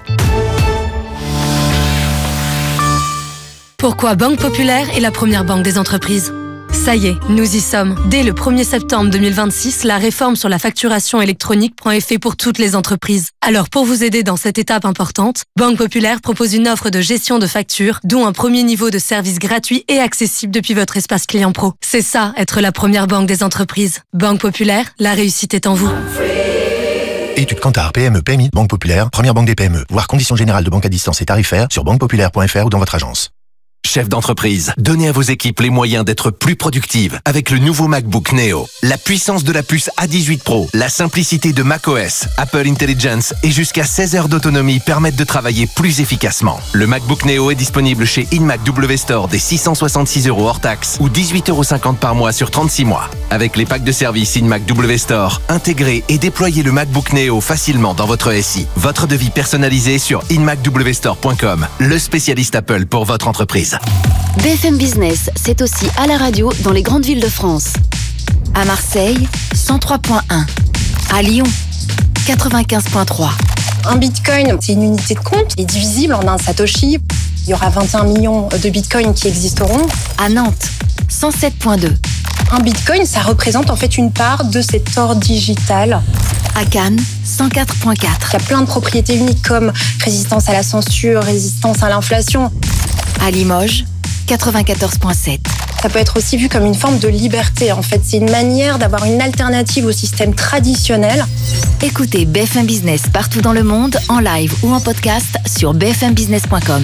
Pourquoi Banque Populaire est la première banque des entreprises ? Ça y est, nous y sommes. Dès le 1er septembre 2026, la réforme sur la facturation électronique prend effet pour toutes les entreprises. Alors pour vous aider dans cette étape importante, Banque Populaire propose une offre de gestion de factures, dont un premier niveau de service gratuit et accessible depuis votre espace client pro. C'est ça, être la première banque des entreprises. Banque Populaire, la réussite est en vous. Études Kantar, PME, PMI, Banque Populaire, première banque des PME. Voir conditions générales de banque à distance et tarifaires sur banquepopulaire.fr ou dans votre agence. Chef d'entreprise, donnez à vos équipes les moyens d'être plus productives avec le nouveau MacBook Neo. La puissance de la puce A18 Pro, la simplicité de macOS, Apple Intelligence et jusqu'à 16 heures d'autonomie permettent de travailler plus efficacement. Le MacBook Neo est disponible chez InMac W Store dès 666 € hors taxe ou 18,50 € par mois sur 36 mois. Avec les packs de service InMac W Store, intégrez et déployez le MacBook Neo facilement dans votre SI. Votre devis personnalisé sur inmacwstore.com, le spécialiste Apple pour votre entreprise. BFM Business, c'est aussi à la radio dans les grandes villes de France. À Marseille, 103.1. À Lyon, 95.3. Un bitcoin, c'est une unité de compte, il est divisible en un satoshi. Il y aura 21 millions de bitcoins qui existeront. À Nantes, 107.2. Un bitcoin, ça représente en fait une part de cet or digital. À Cannes, 104.4. Il y a plein de propriétés uniques comme résistance à la censure, résistance à l'inflation. À Limoges, 94.7. Ça peut être aussi vu comme une forme de liberté. En fait, c'est une manière d'avoir une alternative au système traditionnel. Écoutez BFM Business partout dans le monde, en live ou en podcast sur bfmbusiness.com.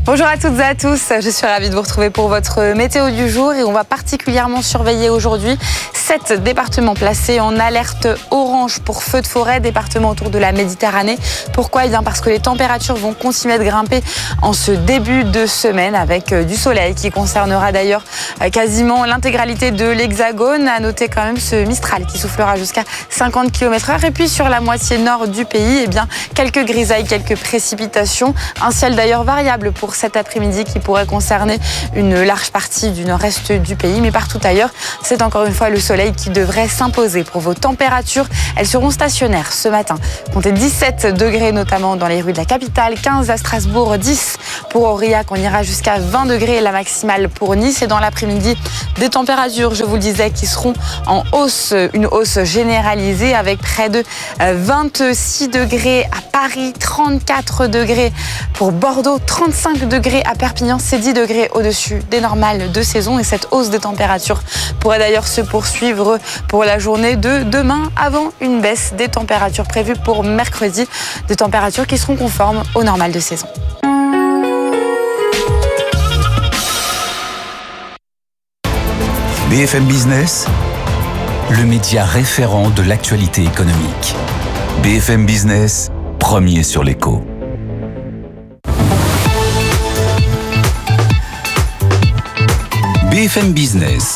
Bonjour à toutes et à tous, je suis ravie de vous retrouver pour votre météo du jour et on va particulièrement surveiller aujourd'hui 7 départements placés en alerte orange pour feux de forêt, départements autour de la Méditerranée. Pourquoi ? Eh bien parce que les températures vont continuer de grimper en ce début de semaine avec du soleil qui concernera d'ailleurs quasiment l'intégralité de l'Hexagone. À noter quand même ce Mistral qui soufflera jusqu'à 50 km/h. Et puis sur la moitié nord du pays, eh bien quelques grisailles, quelques précipitations. Un ciel d'ailleurs variable pour cet après-midi qui pourrait concerner une large partie du nord-est du pays. Mais partout ailleurs, c'est encore une fois le soleil qui devrait s'imposer. Pour vos températures, elles seront stationnaires ce matin. Comptez 17 degrés notamment dans les rues de la capitale, 15 à Strasbourg, 10 pour Aurillac. On ira jusqu'à 20 degrés la maximale pour Nice. Et dans l'après-midi, des températures, je vous le disais, qui seront en hausse, une hausse généralisée avec près de 26 degrés à Paris, 34 degrés pour Bordeaux, 35 degrés à Perpignan, c'est 10 degrés au-dessus des normales de saison. Et cette hausse des températures pourrait d'ailleurs se poursuivre pour la journée de demain avant une baisse des températures prévues pour mercredi, des températures qui seront conformes aux normales de saison. BFM Business, le média référent de l'actualité économique. BFM Business, premier sur l'écho. BFM Business,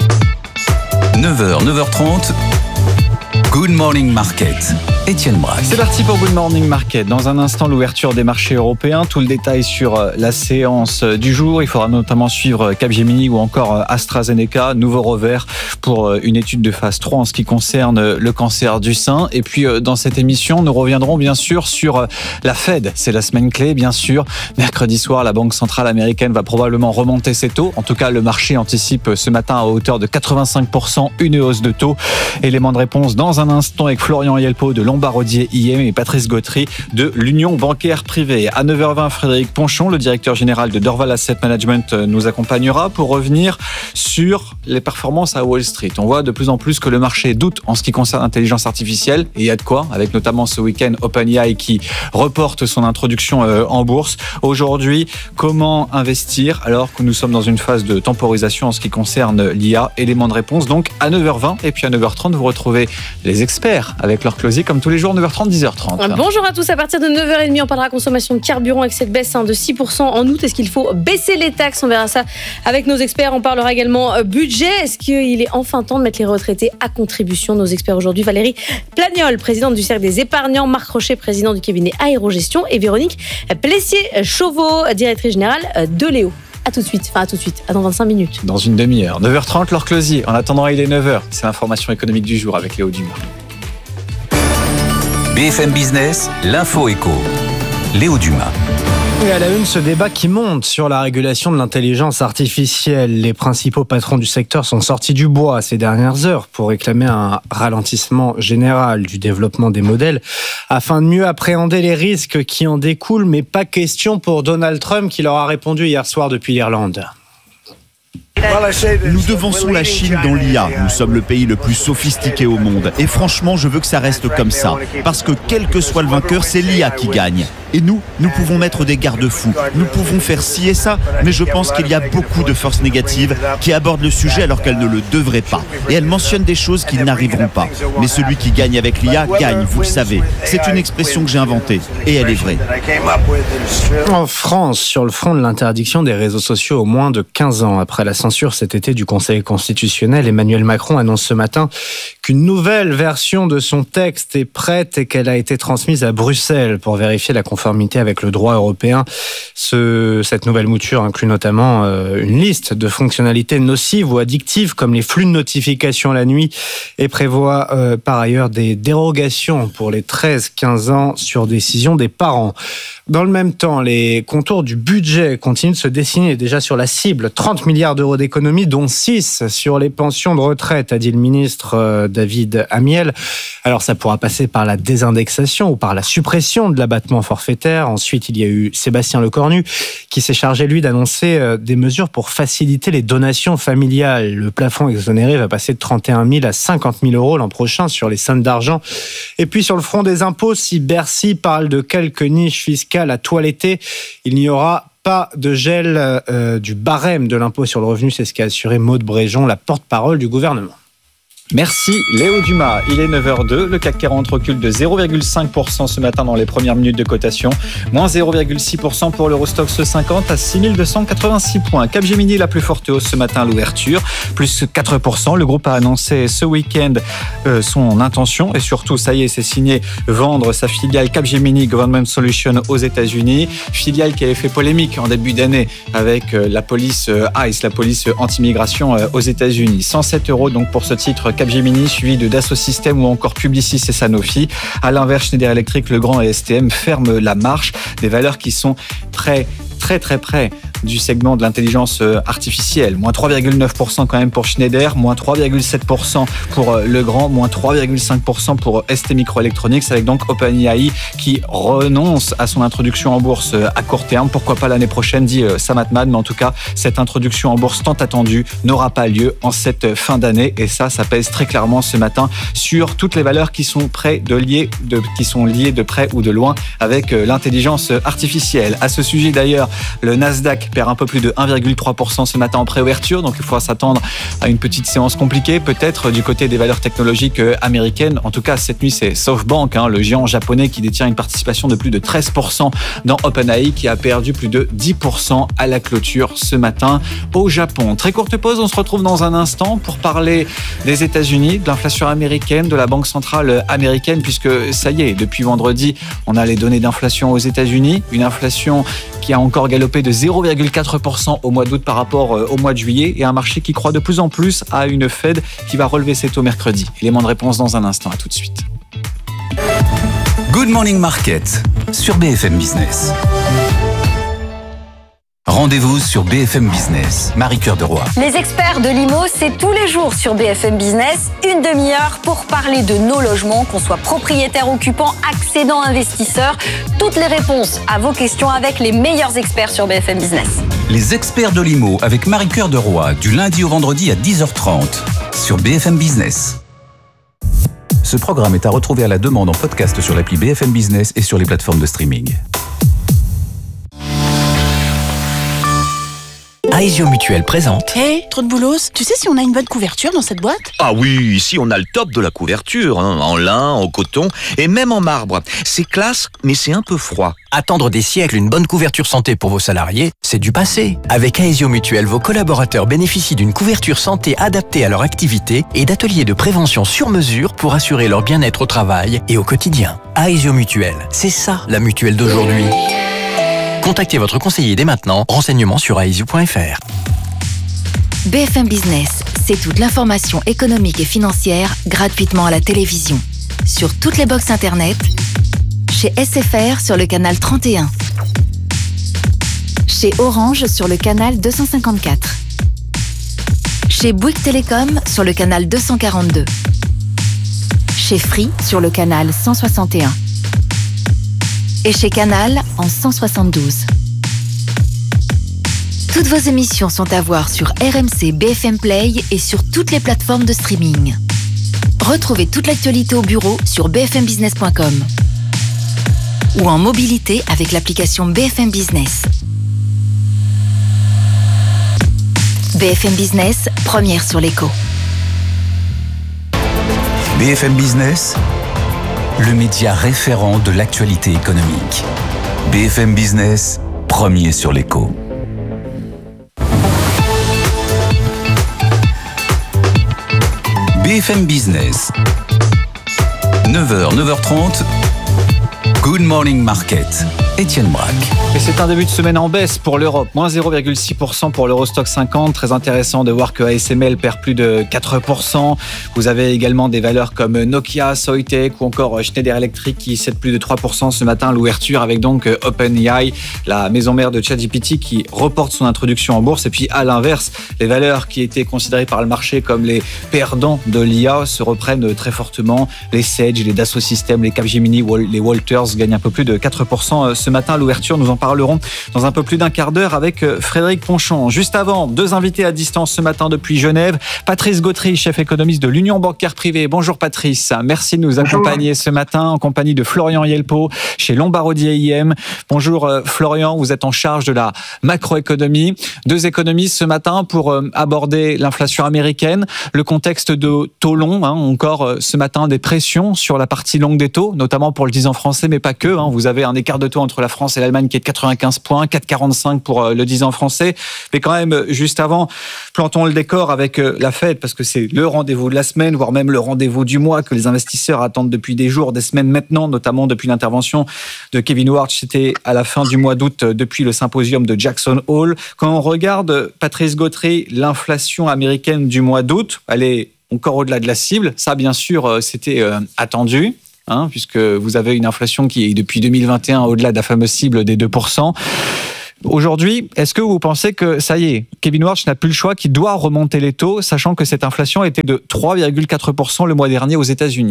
9h, 9h30, Good Morning Market. Étienne Braque. C'est parti pour Good Morning Market. Dans un instant, l'ouverture des marchés européens. Tout le détail sur la séance du jour. Il faudra notamment suivre Capgemini ou encore AstraZeneca. Nouveau revers pour une étude de phase 3 en ce qui concerne le cancer du sein. Et puis, dans cette émission, nous reviendrons bien sûr sur la Fed. C'est la semaine clé, bien sûr. Mercredi soir, la Banque centrale américaine va probablement remonter ses taux. En tout cas, le marché anticipe ce matin à hauteur de 85% une hausse de taux. Élément de réponse dans un instant avec Florian Yelpo de Lombardier IM et Patrice Gautry de l'Union bancaire privée. À 9h20, Frédéric Ponchon, le directeur général de Dorval Asset Management, nous accompagnera pour revenir sur les performances à Wall Street. On voit de plus en plus que le marché doute en ce qui concerne l'intelligence artificielle et il y a de quoi, avec notamment ce week-end OpenAI qui reporte son introduction en bourse. Aujourd'hui, comment investir alors que nous sommes dans une phase de temporisation en ce qui concerne l'IA? Élément de réponse donc à 9h20 et puis à 9h30, vous retrouvez les experts avec leur closier comme tous les jours, 9h30, 10h30. Bonjour à tous, à partir de 9h30, on parlera consommation de carburant avec cette baisse de 6% en août. Est-ce qu'il faut baisser les taxes? On verra ça avec nos experts. On parlera également budget. Est-ce qu'il est enfin temps de mettre les retraités à contribution? Nos experts aujourd'hui, Valérie Plagnol, présidente du Cercle des épargnants, Marc Rochet, président du cabinet Aérogestion et Véronique Plessier-Chauveau, directrice générale de Léo. À tout de suite, dans 25 minutes. Dans une demi-heure. 9h30, leur closier. En attendant, il est 9h. C'est l'information économique du jour avec Léo Dumas. BFM Business, l'info éco. Léo Dumas. Et à la une, ce débat qui monte sur la régulation de l'intelligence artificielle. Les principaux patrons du secteur sont sortis du bois ces dernières heures pour réclamer un ralentissement général du développement des modèles afin de mieux appréhender les risques qui en découlent. Mais pas question pour Donald Trump qui leur a répondu hier soir depuis l'Irlande. Nous devançons la Chine dans l'IA. Nous sommes le pays le plus sophistiqué au monde. Et franchement, je veux que ça reste comme ça. Parce que quel que soit le vainqueur, c'est l'IA qui gagne. Et nous pouvons mettre des garde-fous. Nous pouvons faire ci et ça. Mais je pense qu'il y a beaucoup de forces négatives qui abordent le sujet alors qu'elles ne le devraient pas. Et elles mentionnent des choses qui n'arriveront pas. Mais celui qui gagne avec l'IA gagne, vous le savez. C'est une expression que j'ai inventée. Et elle est vraie. En France, sur le front de l'interdiction des réseaux sociaux aux moins de 15 ans, après la censure cet été du Conseil constitutionnel, Emmanuel Macron annonce ce matin qu'une nouvelle version de son texte est prête et qu'elle a été transmise à Bruxelles pour vérifier la conformité avec le droit européen. Cette nouvelle mouture inclut notamment une liste de fonctionnalités nocives ou addictives comme les flux de notifications la nuit et prévoit par ailleurs des dérogations pour les 13-15 ans sur décision des parents. Dans le même temps, les contours du budget continuent de se dessiner déjà sur la cible, 30 milliards d'euros d'économies, dont 6 sur les pensions de retraite, a dit le ministre David Amiel. Alors ça pourra passer par la désindexation ou par la suppression de l'abattement forfaitaire. Ensuite, il y a eu Sébastien Lecornu qui s'est chargé, lui, d'annoncer des mesures pour faciliter les donations familiales. Le plafond exonéré va passer de 31 000 à 50 000 euros l'an prochain sur les sommes d'argent. Et puis sur le front des impôts, si Bercy parle de quelques niches fiscales à toiletter, il n'y aura Pas de gel du barème de l'impôt sur le revenu, c'est ce qu'a assuré Maude Bréjon, la porte-parole du gouvernement. Merci Léo Dumas. Il est 9h02. Le CAC 40 recule de 0,5% ce matin dans les premières minutes de cotation. Moins 0,6% pour l'Eurostoxx 50 à 6286 points. Capgemini, la plus forte hausse ce matin à l'ouverture. Plus 4%. Le groupe a annoncé ce week-end son intention. Et surtout, ça y est, c'est signé, vendre sa filiale Capgemini Government Solutions aux États-Unis. Filiale qui avait fait polémique en début d'année avec la police ICE, la police anti-migration aux États-Unis. 107 € donc pour ce titre Capgemini, suivi de Dassault Systèmes ou encore Publicis et Sanofi. À l'inverse, Schneider Electric, Legrand et STM ferment la marche. Des valeurs qui sont très près du segment de l'intelligence artificielle. Moins 3,9% quand même pour Schneider, moins 3,7% pour Legrand, moins 3,5% pour ST Microelectronics, avec donc OpenAI qui renonce à son introduction en bourse à court terme. Pourquoi pas l'année prochaine, dit Sam Altman, mais en tout cas, cette introduction en bourse tant attendue n'aura pas lieu en cette fin d'année, et ça pèse très clairement ce matin sur toutes les valeurs qui sont liées de près ou de loin avec l'intelligence artificielle. À ce sujet d'ailleurs, le Nasdaq perd un peu plus de 1,3% ce matin en préouverture, donc il faudra s'attendre à une petite séance compliquée, peut-être du côté des valeurs technologiques américaines. En tout cas, cette nuit, c'est SoftBank, le géant japonais qui détient une participation de plus de 13% dans OpenAI, qui a perdu plus de 10% à la clôture ce matin au Japon. Très courte pause, on se retrouve dans un instant pour parler des États-Unis, de l'inflation américaine, de la Banque centrale américaine, puisque ça y est, depuis vendredi, on a les données d'inflation aux États-Unis, une inflation qui a encore galopé de 0,4% au mois d'août par rapport au mois de juillet, et un marché qui croit de plus en plus à une Fed qui va relever ses taux mercredi. Élément de réponse dans un instant, à tout de suite. Good Morning Market sur BFM Business. Rendez-vous sur BFM Business. Marie-Cœur de Roy. Les experts de l'IMO, c'est tous les jours sur BFM Business, une demi-heure pour parler de nos logements, qu'on soit propriétaire, occupant, accédant, investisseur. Toutes les réponses à vos questions avec les meilleurs experts sur BFM Business. Les experts de l'IMO avec Marie-Cœur de Roy, du lundi au vendredi à 10h30 sur BFM Business. Ce programme est à retrouver à la demande en podcast sur l'appli BFM Business et sur les plateformes de streaming. Aesio Mutuel présente. Hé, trop de boulos, tu sais si on a une bonne couverture dans cette boîte? Ah oui, ici on a le top de la couverture, en lin, en coton et même en marbre. C'est classe, mais c'est un peu froid. Attendre des siècles une bonne couverture santé pour vos salariés, c'est du passé. Avec Aesio Mutuel, vos collaborateurs bénéficient d'une couverture santé adaptée à leur activité et d'ateliers de prévention sur mesure pour assurer leur bien-être au travail et au quotidien. Aesio Mutuel, c'est ça la mutuelle d'aujourd'hui. Contactez votre conseiller dès maintenant. Renseignements sur aesio.fr. BFM Business, c'est toute l'information économique et financière gratuitement à la télévision. Sur toutes les box internet, chez SFR sur le canal 31, chez Orange sur le canal 254, chez Bouygues Télécom sur le canal 242, chez Free sur le canal 161. Et chez Canal en 172. Toutes vos émissions sont à voir sur RMC BFM Play et sur toutes les plateformes de streaming. Retrouvez toute l'actualité au bureau sur bfmbusiness.com ou en mobilité avec l'application BFM Business. BFM Business, première sur l'écho. BFM Business, le média référent de l'actualité économique. BFM Business, premier sur l'écho. BFM Business, 9h, 9h30, Good Morning Market. Étienne Braque. Et c'est un début de semaine en baisse pour l'Europe. Moins 0,6% pour l'Eurostoxx 50. Très intéressant de voir que ASML perd plus de 4%. Vous avez également des valeurs comme Nokia, Soitec ou encore Schneider Electric qui cèdent plus de 3% ce matin à l'ouverture, avec donc OpenAI, la maison mère de ChatGPT, qui reporte son introduction en bourse. Et puis à l'inverse, les valeurs qui étaient considérées par le marché comme les perdants de l'IA se reprennent très fortement. Les Sage, les Dassault Systèmes, les Capgemini, les Walters gagnent un peu plus de 4% ce matin à l'ouverture. Nous en parlerons dans un peu plus d'un quart d'heure avec Frédéric Ponchon. Juste avant, 2 invités à distance ce matin depuis Genève. Patrice Gautry, chef économiste de l'Union bancaire privée. Bonjour Patrice, merci de nous accompagner ce matin en compagnie de Florian Yelpo chez Lombardier IM. Bonjour Florian, vous êtes en charge de la macroéconomie. 2 économistes ce matin pour aborder l'inflation américaine, le contexte de taux longs, encore ce matin des pressions sur la partie longue des taux, notamment pour le 10 ans français, mais pas que. Vous avez un écart de taux entre la France et l'Allemagne qui est de 95 points, 4,45 pour le 10 ans français. Mais quand même, juste avant, plantons le décor avec la Fed, parce que c'est le rendez-vous de la semaine, voire même le rendez-vous du mois que les investisseurs attendent depuis des jours, des semaines maintenant, notamment depuis l'intervention de Kevin Warsh, c'était à la fin du mois d'août, depuis le symposium de Jackson Hole. Quand on regarde, Patrice Gautry, l'inflation américaine du mois d'août, elle est encore au-delà de la cible. Ça, bien sûr, c'était attendu, puisque vous avez une inflation qui est depuis 2021 au-delà de la fameuse cible des 2%. Aujourd'hui, est-ce que vous pensez que ça y est, Kevin Warsh n'a plus le choix, qu'il doit remonter les taux, sachant que cette inflation était de 3,4% le mois dernier aux États-Unis ?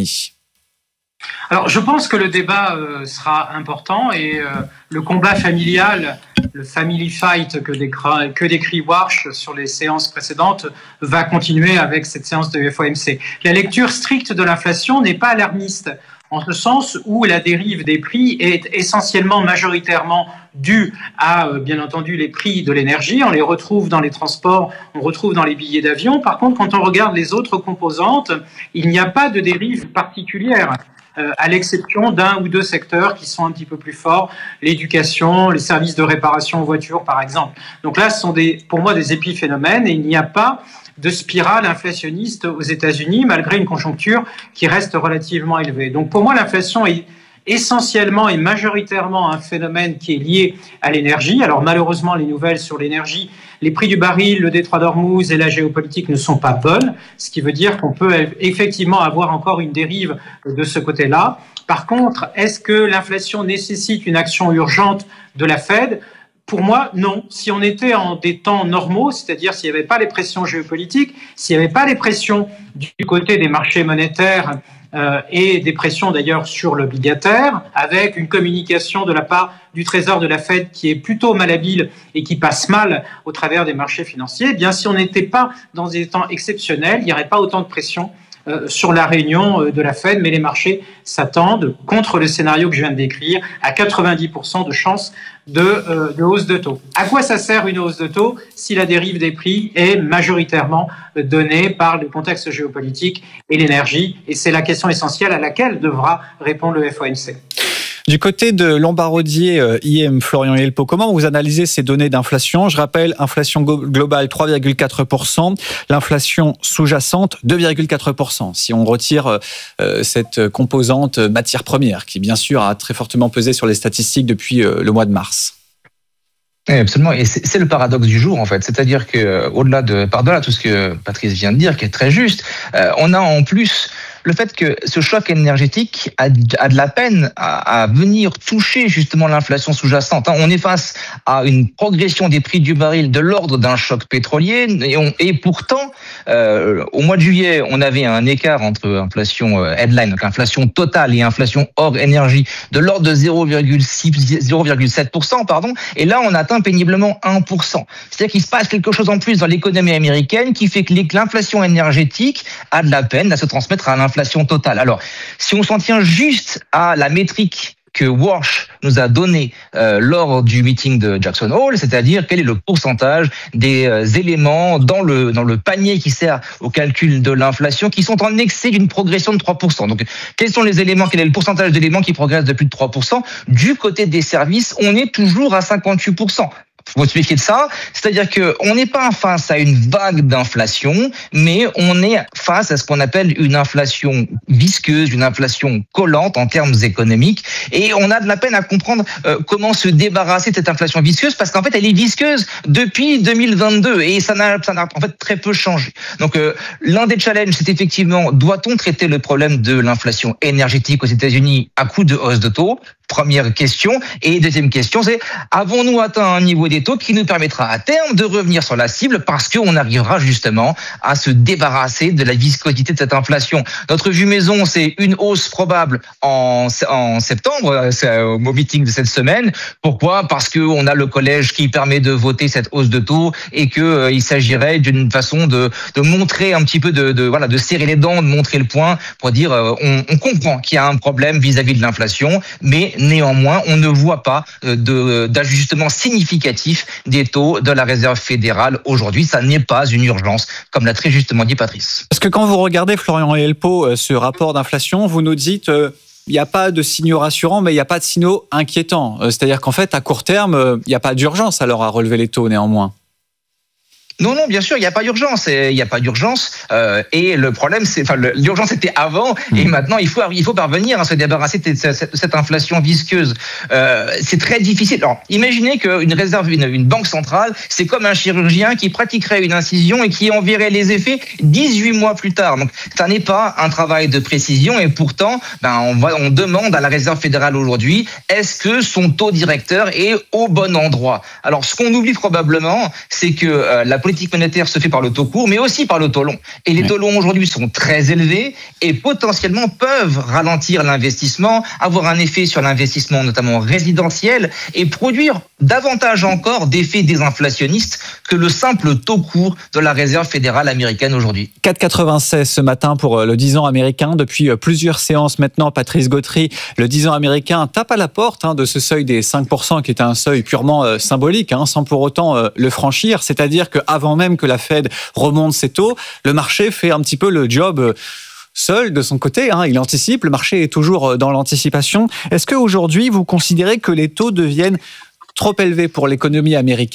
Alors, je pense que le débat sera important et le combat familial, le family fight que décrit Warsh sur les séances précédentes va continuer avec cette séance de FOMC. La lecture stricte de l'inflation n'est pas alarmiste, en ce sens où la dérive des prix est essentiellement, majoritairement due à, bien entendu, les prix de l'énergie. On les retrouve dans les transports, on retrouve dans les billets d'avion. Par contre, quand on regarde les autres composantes, il n'y a pas de dérive particulière. À l'exception d'un ou 2 secteurs qui sont un petit peu plus forts, l'éducation, les services de réparation aux voitures, par exemple. Donc là, ce sont pour moi des épiphénomènes et il n'y a pas de spirale inflationniste aux États-Unis, malgré une conjoncture qui reste relativement élevée. Donc pour moi, l'inflation est essentiellement et majoritairement un phénomène qui est lié à l'énergie. Alors malheureusement, les nouvelles sur l'énergie, les prix du baril, le détroit d'Ormuz et la géopolitique ne sont pas bonnes, ce qui veut dire qu'on peut effectivement avoir encore une dérive de ce côté-là. Par contre, est-ce que l'inflation nécessite une action urgente de la Fed ? Pour moi, non. Si on était en des temps normaux, c'est-à-dire s'il n'y avait pas les pressions géopolitiques, s'il n'y avait pas les pressions du côté des marchés monétaires et des pressions d'ailleurs sur l'obligataire, avec une communication de la part du Trésor de la Fed qui est plutôt malhabile et qui passe mal au travers des marchés financiers, eh bien si on n'était pas dans des temps exceptionnels, il n'y aurait pas autant de pression sur la réunion de la Fed, mais les marchés s'attendent, contre le scénario que je viens de décrire, à 90% de chances de hausse de taux. À quoi ça sert une hausse de taux si la dérive des prix est majoritairement donnée par le contexte géopolitique et l'énergie ? Et c'est la question essentielle à laquelle devra répondre le FOMC. Du côté de Lombardier IM, Florian Yelpo, comment vous analysez ces données d'inflation ? Je rappelle, inflation globale 3,4%, l'inflation sous-jacente 2,4%. Si on retire cette composante matière première, qui bien sûr a très fortement pesé sur les statistiques depuis le mois de mars. Oui, absolument. Et c'est le paradoxe du jour, en fait. C'est-à-dire que, par-delà tout ce que Patrice vient de dire, qui est très juste, on a en plus le fait que ce choc énergétique a de la peine à venir toucher justement l'inflation sous-jacente. On est face à une progression des prix du baril de l'ordre d'un choc pétrolier et pourtant, au mois de juillet, on avait un écart entre inflation headline, donc inflation totale et inflation hors énergie de l'ordre de 0,7%, et là on atteint péniblement 1%. C'est-à-dire qu'il se passe quelque chose en plus dans l'économie américaine qui fait que l'inflation énergétique a de la peine à se transmettre à l'inflation totale. Alors, si on s'en tient juste à la métrique que Warsh nous a donné lors du meeting de Jackson Hole, c'est-à-dire quel est le pourcentage des éléments dans le panier qui sert au calcul de l'inflation qui sont en excès d'une progression de 3%. Donc, quels sont les éléments, quel est le pourcentage d'éléments qui progressent de plus de 3% ? Du côté des services, on est toujours à 58%. Faut expliquer de ça, c'est-à-dire que on n'est pas face à une vague d'inflation, mais on est face à ce qu'on appelle une inflation visqueuse, une inflation collante en termes économiques, et on a de la peine à comprendre comment se débarrasser de cette inflation visqueuse, parce qu'en fait elle est visqueuse depuis 2022 et ça n'a en fait très peu changé. Donc l'un des challenges, c'est effectivement, doit-on traiter le problème de l'inflation énergétique aux États-Unis à coup de hausse de taux ? Première question. Et deuxième question, c'est avons-nous atteint un niveau des des taux qui nous permettra à terme de revenir sur la cible parce qu'on arrivera justement à se débarrasser de la viscosité de cette inflation. Notre vue maison, c'est une hausse probable en septembre, au meeting de cette semaine. Pourquoi ? Parce qu'on a le collège qui permet de voter cette hausse de taux et qu'il s'agirait d'une façon de montrer un petit peu, de serrer les dents, de montrer le point pour dire on comprend qu'il y a un problème vis-à-vis de l'inflation, mais néanmoins, on ne voit pas d'ajustement significatif des taux de la Réserve fédérale aujourd'hui. Ça n'est pas une urgence, comme l'a très justement dit Patrice. Parce que quand vous regardez, Florian Helpo, ce rapport d'inflation, vous nous dites il n'y a pas de signaux rassurants, mais il n'y a pas de signaux inquiétants. C'est-à-dire qu'en fait, à court terme, il n'y a pas d'urgence alors à relever les taux néanmoins. Non, bien sûr, il n'y a pas d'urgence. Il n'y a pas d'urgence. Et le problème, l'urgence était avant, et maintenant il faut parvenir à se débarrasser de cette inflation visqueuse. C'est très difficile. Alors, imaginez qu'une réserve, une banque centrale, c'est comme un chirurgien qui pratiquerait une incision et qui en verrait les effets 18 mois plus tard. Donc, ça n'est pas un travail de précision, et pourtant, on demande à la Réserve fédérale aujourd'hui, est-ce que son taux directeur est au bon endroit ? Alors, ce qu'on oublie probablement, c'est que la politique monétaire se fait par le taux court, mais aussi par le taux long. Et les taux longs aujourd'hui sont très élevés et potentiellement peuvent ralentir l'investissement, avoir un effet sur l'investissement notamment résidentiel et produire davantage encore d'effets désinflationnistes que le simple taux court de la Réserve fédérale américaine aujourd'hui. 4,96 ce matin pour le 10 ans américain. Depuis plusieurs séances maintenant, Patrice Gautry, le 10 ans américain tape à la porte de ce seuil des 5% qui est un seuil purement symbolique, sans pour autant le franchir. C'est-à-dire qu'avant même que la Fed remonte ses taux, le marché fait un petit peu le job seul de son côté. Il anticipe, le marché est toujours dans l'anticipation. Est-ce qu'aujourd'hui, vous considérez que les taux deviennent trop élevés pour l'économie américaine ?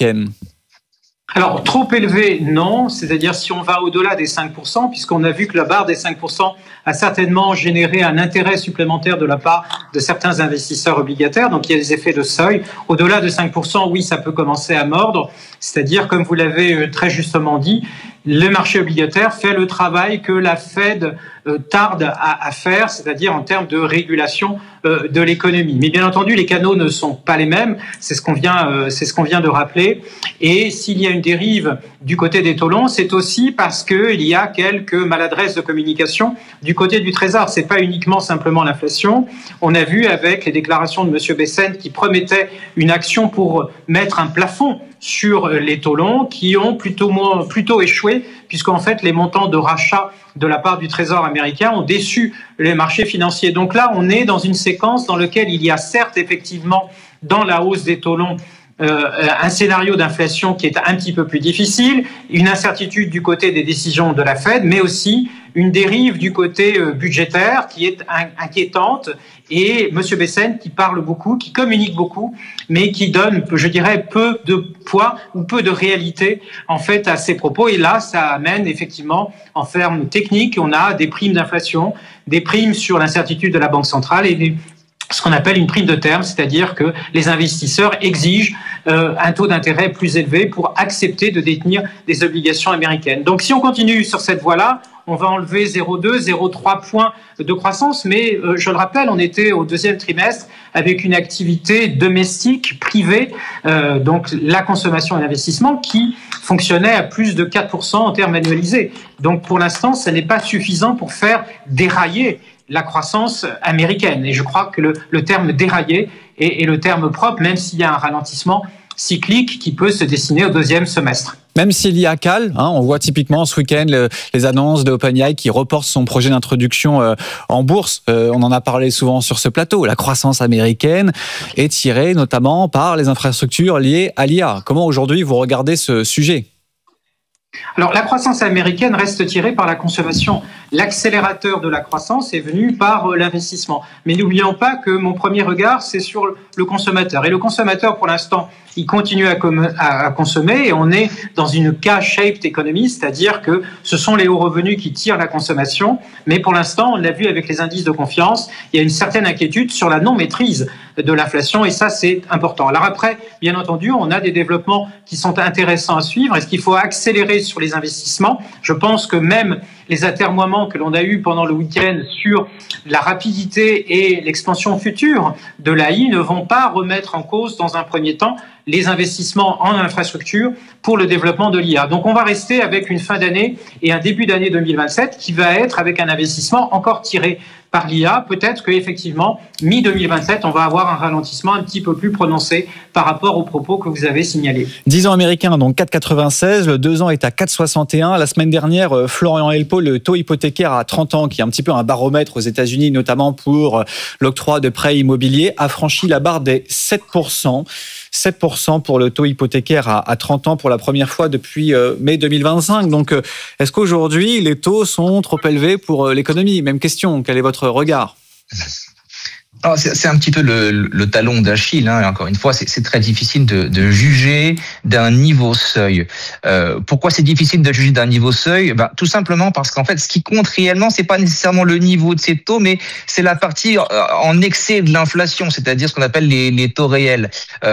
Alors, trop élevé, non. C'est-à-dire, si on va au-delà des 5%, puisqu'on a vu que la barre des 5% a certainement généré un intérêt supplémentaire de la part de certains investisseurs obligataires. Donc, il y a des effets de seuil. Au-delà de 5%, oui, ça peut commencer à mordre. C'est-à-dire, comme vous l'avez très justement dit, le marché obligataire fait le travail que la Fed tarde à faire, c'est-à-dire en termes de régulation de l'économie. Mais bien entendu, les canaux ne sont pas les mêmes, c'est ce qu'on vient de rappeler. Et s'il y a une dérive du côté des taux longs, c'est aussi parce qu'il y a quelques maladresses de communication du côté du Trésor. C'est pas uniquement simplement l'inflation. On a vu avec les déclarations de M. Bessent qui promettait une action pour mettre un plafond sur les taux longs qui ont plutôt échoué, puisqu'en fait les montants de rachat de la part du Trésor américain ont déçu les marchés financiers. Donc là, on est dans une séquence dans laquelle il y a certes effectivement dans la hausse des taux longs un scénario d'inflation qui est un petit peu plus difficile, une incertitude du côté des décisions de la Fed, mais aussi une dérive du côté budgétaire qui est inquiétante, et M. Bessent qui parle beaucoup, qui communique beaucoup, mais qui donne, je dirais, peu de poids ou peu de réalité en fait à ses propos. Et là, ça amène effectivement, en termes techniques, on a des primes d'inflation, des primes sur l'incertitude de la Banque centrale et ce qu'on appelle une prime de terme, c'est-à-dire que les investisseurs exigent un taux d'intérêt plus élevé pour accepter de détenir des obligations américaines. Donc si on continue sur cette voie-là, on va enlever 0,2, 0,3 points de croissance, mais je le rappelle, on était au deuxième trimestre avec une activité domestique, privée, donc la consommation et l'investissement, qui fonctionnait à plus de 4% en termes annualisés. Donc pour l'instant, ça n'est pas suffisant pour faire dérailler la croissance américaine. Et je crois que le terme dérailler est le terme propre, même s'il y a un ralentissement cyclique qui peut se dessiner au deuxième semestre. Même s'il y a cale, on voit typiquement ce week-end les annonces de OpenAI qui reporte son projet d'introduction en bourse. On en a parlé souvent sur ce plateau. La croissance américaine est tirée notamment par les infrastructures liées à l'IA. Comment aujourd'hui vous regardez ce sujet ? Alors, la croissance américaine reste tirée par la consommation. L'accélérateur de la croissance est venu par l'investissement. Mais n'oublions pas que mon premier regard, c'est sur le consommateur. Et le consommateur, pour l'instant, il continue à consommer et on est dans une K-shaped economy, c'est-à-dire que ce sont les hauts revenus qui tirent la consommation. Mais pour l'instant, on l'a vu avec les indices de confiance, il y a une certaine inquiétude sur la non-maîtrise de l'inflation et ça, c'est important. Alors après, bien entendu, on a des développements qui sont intéressants à suivre. Est-ce qu'il faut accélérer sur les investissements ? Je pense que même les atermoiements que l'on a eus pendant le week-end sur la rapidité et l'expansion future de l'AI ne vont pas remettre en cause, dans un premier temps, les investissements en infrastructure pour le développement de l'IA. Donc on va rester avec une fin d'année et un début d'année 2027 qui va être avec un investissement encore tiré par l'IA. Peut-être qu'effectivement, mi-2027, on va avoir un ralentissement un petit peu plus prononcé par rapport aux propos que vous avez signalés. 10 ans américains, donc 4,96, le 2 ans est à 4,61. La semaine dernière, Florian Helpo, le taux hypothécaire à 30 ans, qui est un petit peu un baromètre aux États-Unis, notamment pour l'octroi de prêts immobiliers, a franchi la barre des 7%. 7% pour le taux hypothécaire à 30 ans pour la première fois depuis mai 2025. Donc, est-ce qu'aujourd'hui, les taux sont trop élevés pour l'économie ? Même question, quel est votre regard ? Alors, c'est un petit peu le talon d'Achille. Hein. Encore une fois, c'est très difficile de juger d'un niveau seuil. Pourquoi c'est difficile de juger d'un niveau seuil ? Tout simplement parce qu'en fait, ce qui compte réellement, c'est pas nécessairement le niveau de ces taux, mais c'est la partie en excès de l'inflation, c'est-à-dire ce qu'on appelle les taux réels.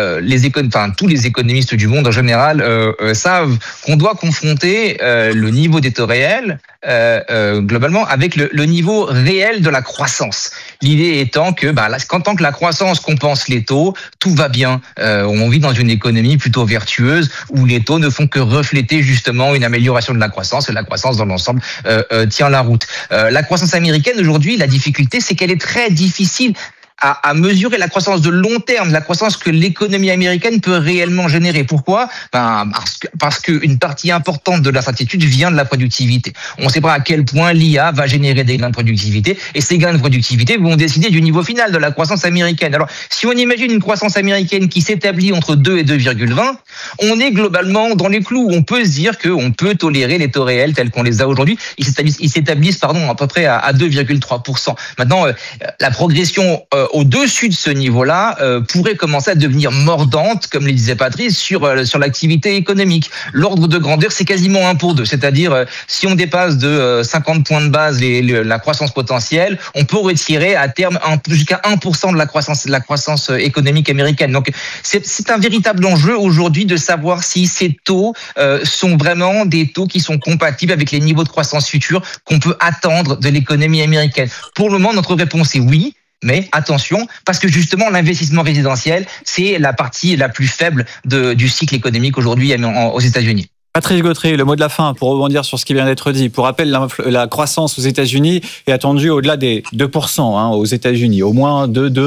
Tous les économistes du monde en général savent qu'on doit confronter le niveau des taux réels globalement avec le niveau réel de la croissance. L'idée étant que tant que la croissance compense les taux, tout va bien. On vit dans une économie plutôt vertueuse où les taux ne font que refléter justement une amélioration de la croissance et la croissance dans l'ensemble tient la route. La croissance américaine aujourd'hui, la difficulté, c'est qu'elle est très difficile à mesurer la croissance de long terme, la croissance que l'économie américaine peut réellement générer. Pourquoi ? Parce qu'une partie importante de l'incertitude vient de la productivité. On ne sait pas à quel point l'IA va générer des gains de productivité, et ces gains de productivité vont décider du niveau final de la croissance américaine. Alors, si on imagine une croissance américaine qui s'établit entre 2 et 2,20, on est globalement dans les clous. On peut se dire qu'on peut tolérer les taux réels tels qu'on les a aujourd'hui. Ils s'établissent à peu près à 2,3%. Maintenant, la progression au-dessus de ce niveau-là pourrait commencer à devenir mordante, comme le disait Patrice, sur l'activité économique. L'ordre de grandeur, c'est quasiment 1 pour 2. C'est-à-dire, si on dépasse de 50 points de base la croissance potentielle, on peut retirer à terme jusqu'à 1% de la croissance économique américaine. Donc, c'est un véritable enjeu aujourd'hui de savoir si ces taux sont vraiment des taux qui sont compatibles avec les niveaux de croissance futurs qu'on peut attendre de l'économie américaine. Pour le moment, notre réponse est oui. Mais attention, parce que justement, l'investissement résidentiel, c'est la partie la plus faible du cycle économique aujourd'hui aux États-Unis. Patrice Gautry, le mot de la fin pour rebondir sur ce qui vient d'être dit. Pour rappel, la croissance aux États-Unis est attendue au-delà des 2% aux États-Unis, au moins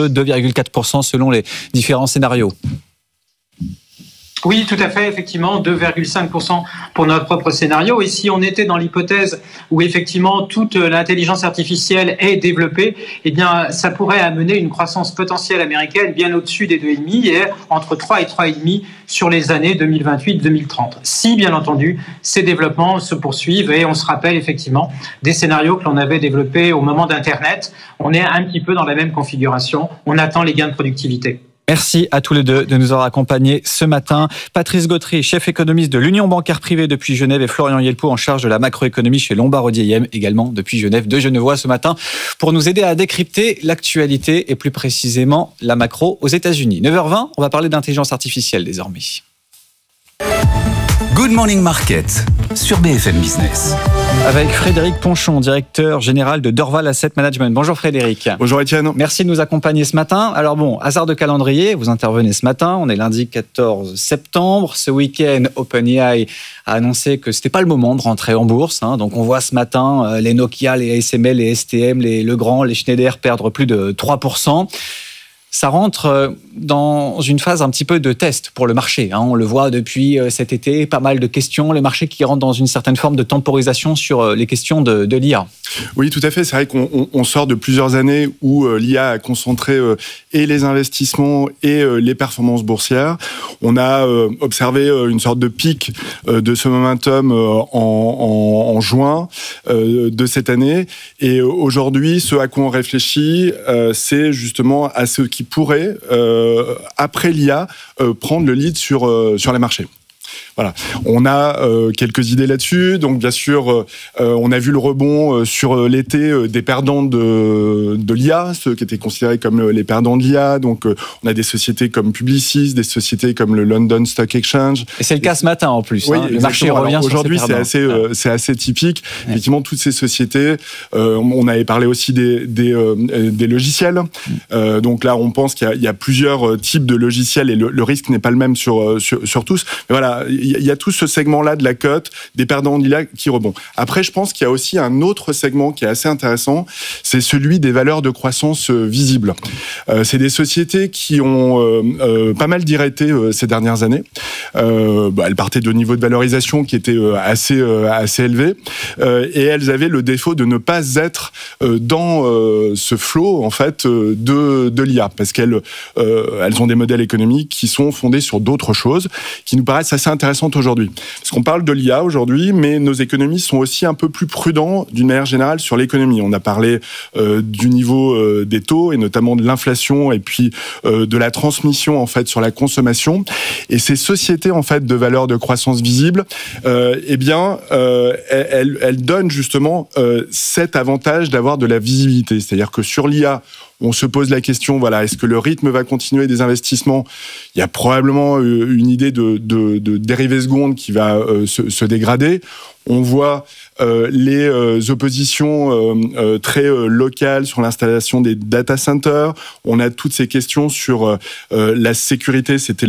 2,4% selon les différents scénarios. Oui, tout à fait, effectivement, 2,5% pour notre propre scénario. Et si on était dans l'hypothèse où effectivement toute l'intelligence artificielle est développée, eh bien, ça pourrait amener une croissance potentielle américaine bien au-dessus des 2,5 et entre 3 et 3,5 sur les années 2028-2030. Si, bien entendu, ces développements se poursuivent et on se rappelle effectivement des scénarios que l'on avait développés au moment d'Internet. On est un petit peu dans la même configuration. On attend les gains de productivité. Merci à tous les deux de nous avoir accompagnés ce matin. Patrice Gautry, chef économiste de l'Union bancaire privée depuis Genève, et Florian Helpo en charge de la macroéconomie chez Lombard Odier également depuis Genève, deux Genevois ce matin pour nous aider à décrypter l'actualité et plus précisément la macro aux États-Unis. 9h20, on va parler d'intelligence artificielle désormais. Good Morning Market sur BFM Business. Avec Frédéric Ponchon, directeur général de Dorval Asset Management. Bonjour Frédéric. Bonjour Étienne. Merci de nous accompagner ce matin. Alors bon, hasard de calendrier, vous intervenez ce matin, on est lundi 14 septembre. Ce week-end, OpenAI a annoncé que c'était pas le moment de rentrer en bourse. Donc on voit ce matin les Nokia, les ASML, les STM, les Legrand, les Schneider perdre plus de 3%. Ça rentre dans une phase un petit peu de test pour le marché. On le voit depuis cet été, pas mal de questions. Le marché qui rentre dans une certaine forme de temporisation sur les questions de l'IA. Oui, tout à fait. C'est vrai qu'on sort de plusieurs années où l'IA a concentré et les investissements et les performances boursières. On a observé une sorte de pic de ce momentum en juin de cette année. Et aujourd'hui, ce à quoi on réfléchit, c'est justement à ce qui pourrait, après l'IA, prendre le lead sur les marchés. voilà, on a quelques idées là-dessus. Donc bien sûr, on a vu le rebond sur l'été des perdants de l'IA, ceux qui étaient considérés comme les perdants de l'IA. Donc on a des sociétés comme Publicis, des sociétés comme le London Stock Exchange. Et c'est le cas ce matin en plus. Oui, le marché revient sur aujourd'hui, c'est assez typique. Ouais. Effectivement, toutes ces sociétés, on avait parlé aussi des logiciels. Donc là, on pense qu'il y a plusieurs types de logiciels et le risque n'est pas le même sur tous. Mais voilà, il y a tout ce segment-là de la cote, des perdants de l'IA qui rebond. Après, je pense qu'il y a aussi un autre segment qui est assez intéressant, c'est celui des valeurs de croissance visibles. C'est des sociétés qui ont pas mal dirété ces dernières années. Elles partaient de niveaux de valorisation qui étaient assez élevés et elles avaient le défaut de ne pas être dans ce flot en fait de l'IA parce qu'elles ont des modèles économiques qui sont fondés sur d'autres choses qui nous paraissent assez intéressantes aujourd'hui. Parce qu'on parle de l'IA aujourd'hui, mais nos économistes sont aussi un peu plus prudents d'une manière générale sur l'économie. On a parlé du niveau des taux et notamment de l'inflation et puis de la transmission en fait sur la consommation. Et ces sociétés en fait de valeurs de croissance visible, elles donnent justement cet avantage d'avoir de la visibilité. C'est-à-dire que sur l'IA, on se pose la question, voilà, est-ce que le rythme va continuer des investissements ? Il y a probablement une idée de dérivée seconde qui va se dégrader. On voit les oppositions très locales sur l'installation des data centers. On a toutes ces questions sur la sécurité. C'était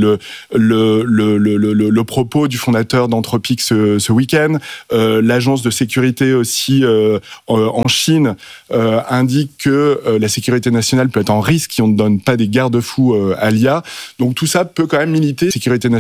le propos du fondateur d'Anthropic ce week-end. L'agence de sécurité aussi en Chine indique que la sécurité nationale peut être en risque si on ne donne pas des garde-fous à l'IA. Donc tout ça peut quand même militer sécurité nationale.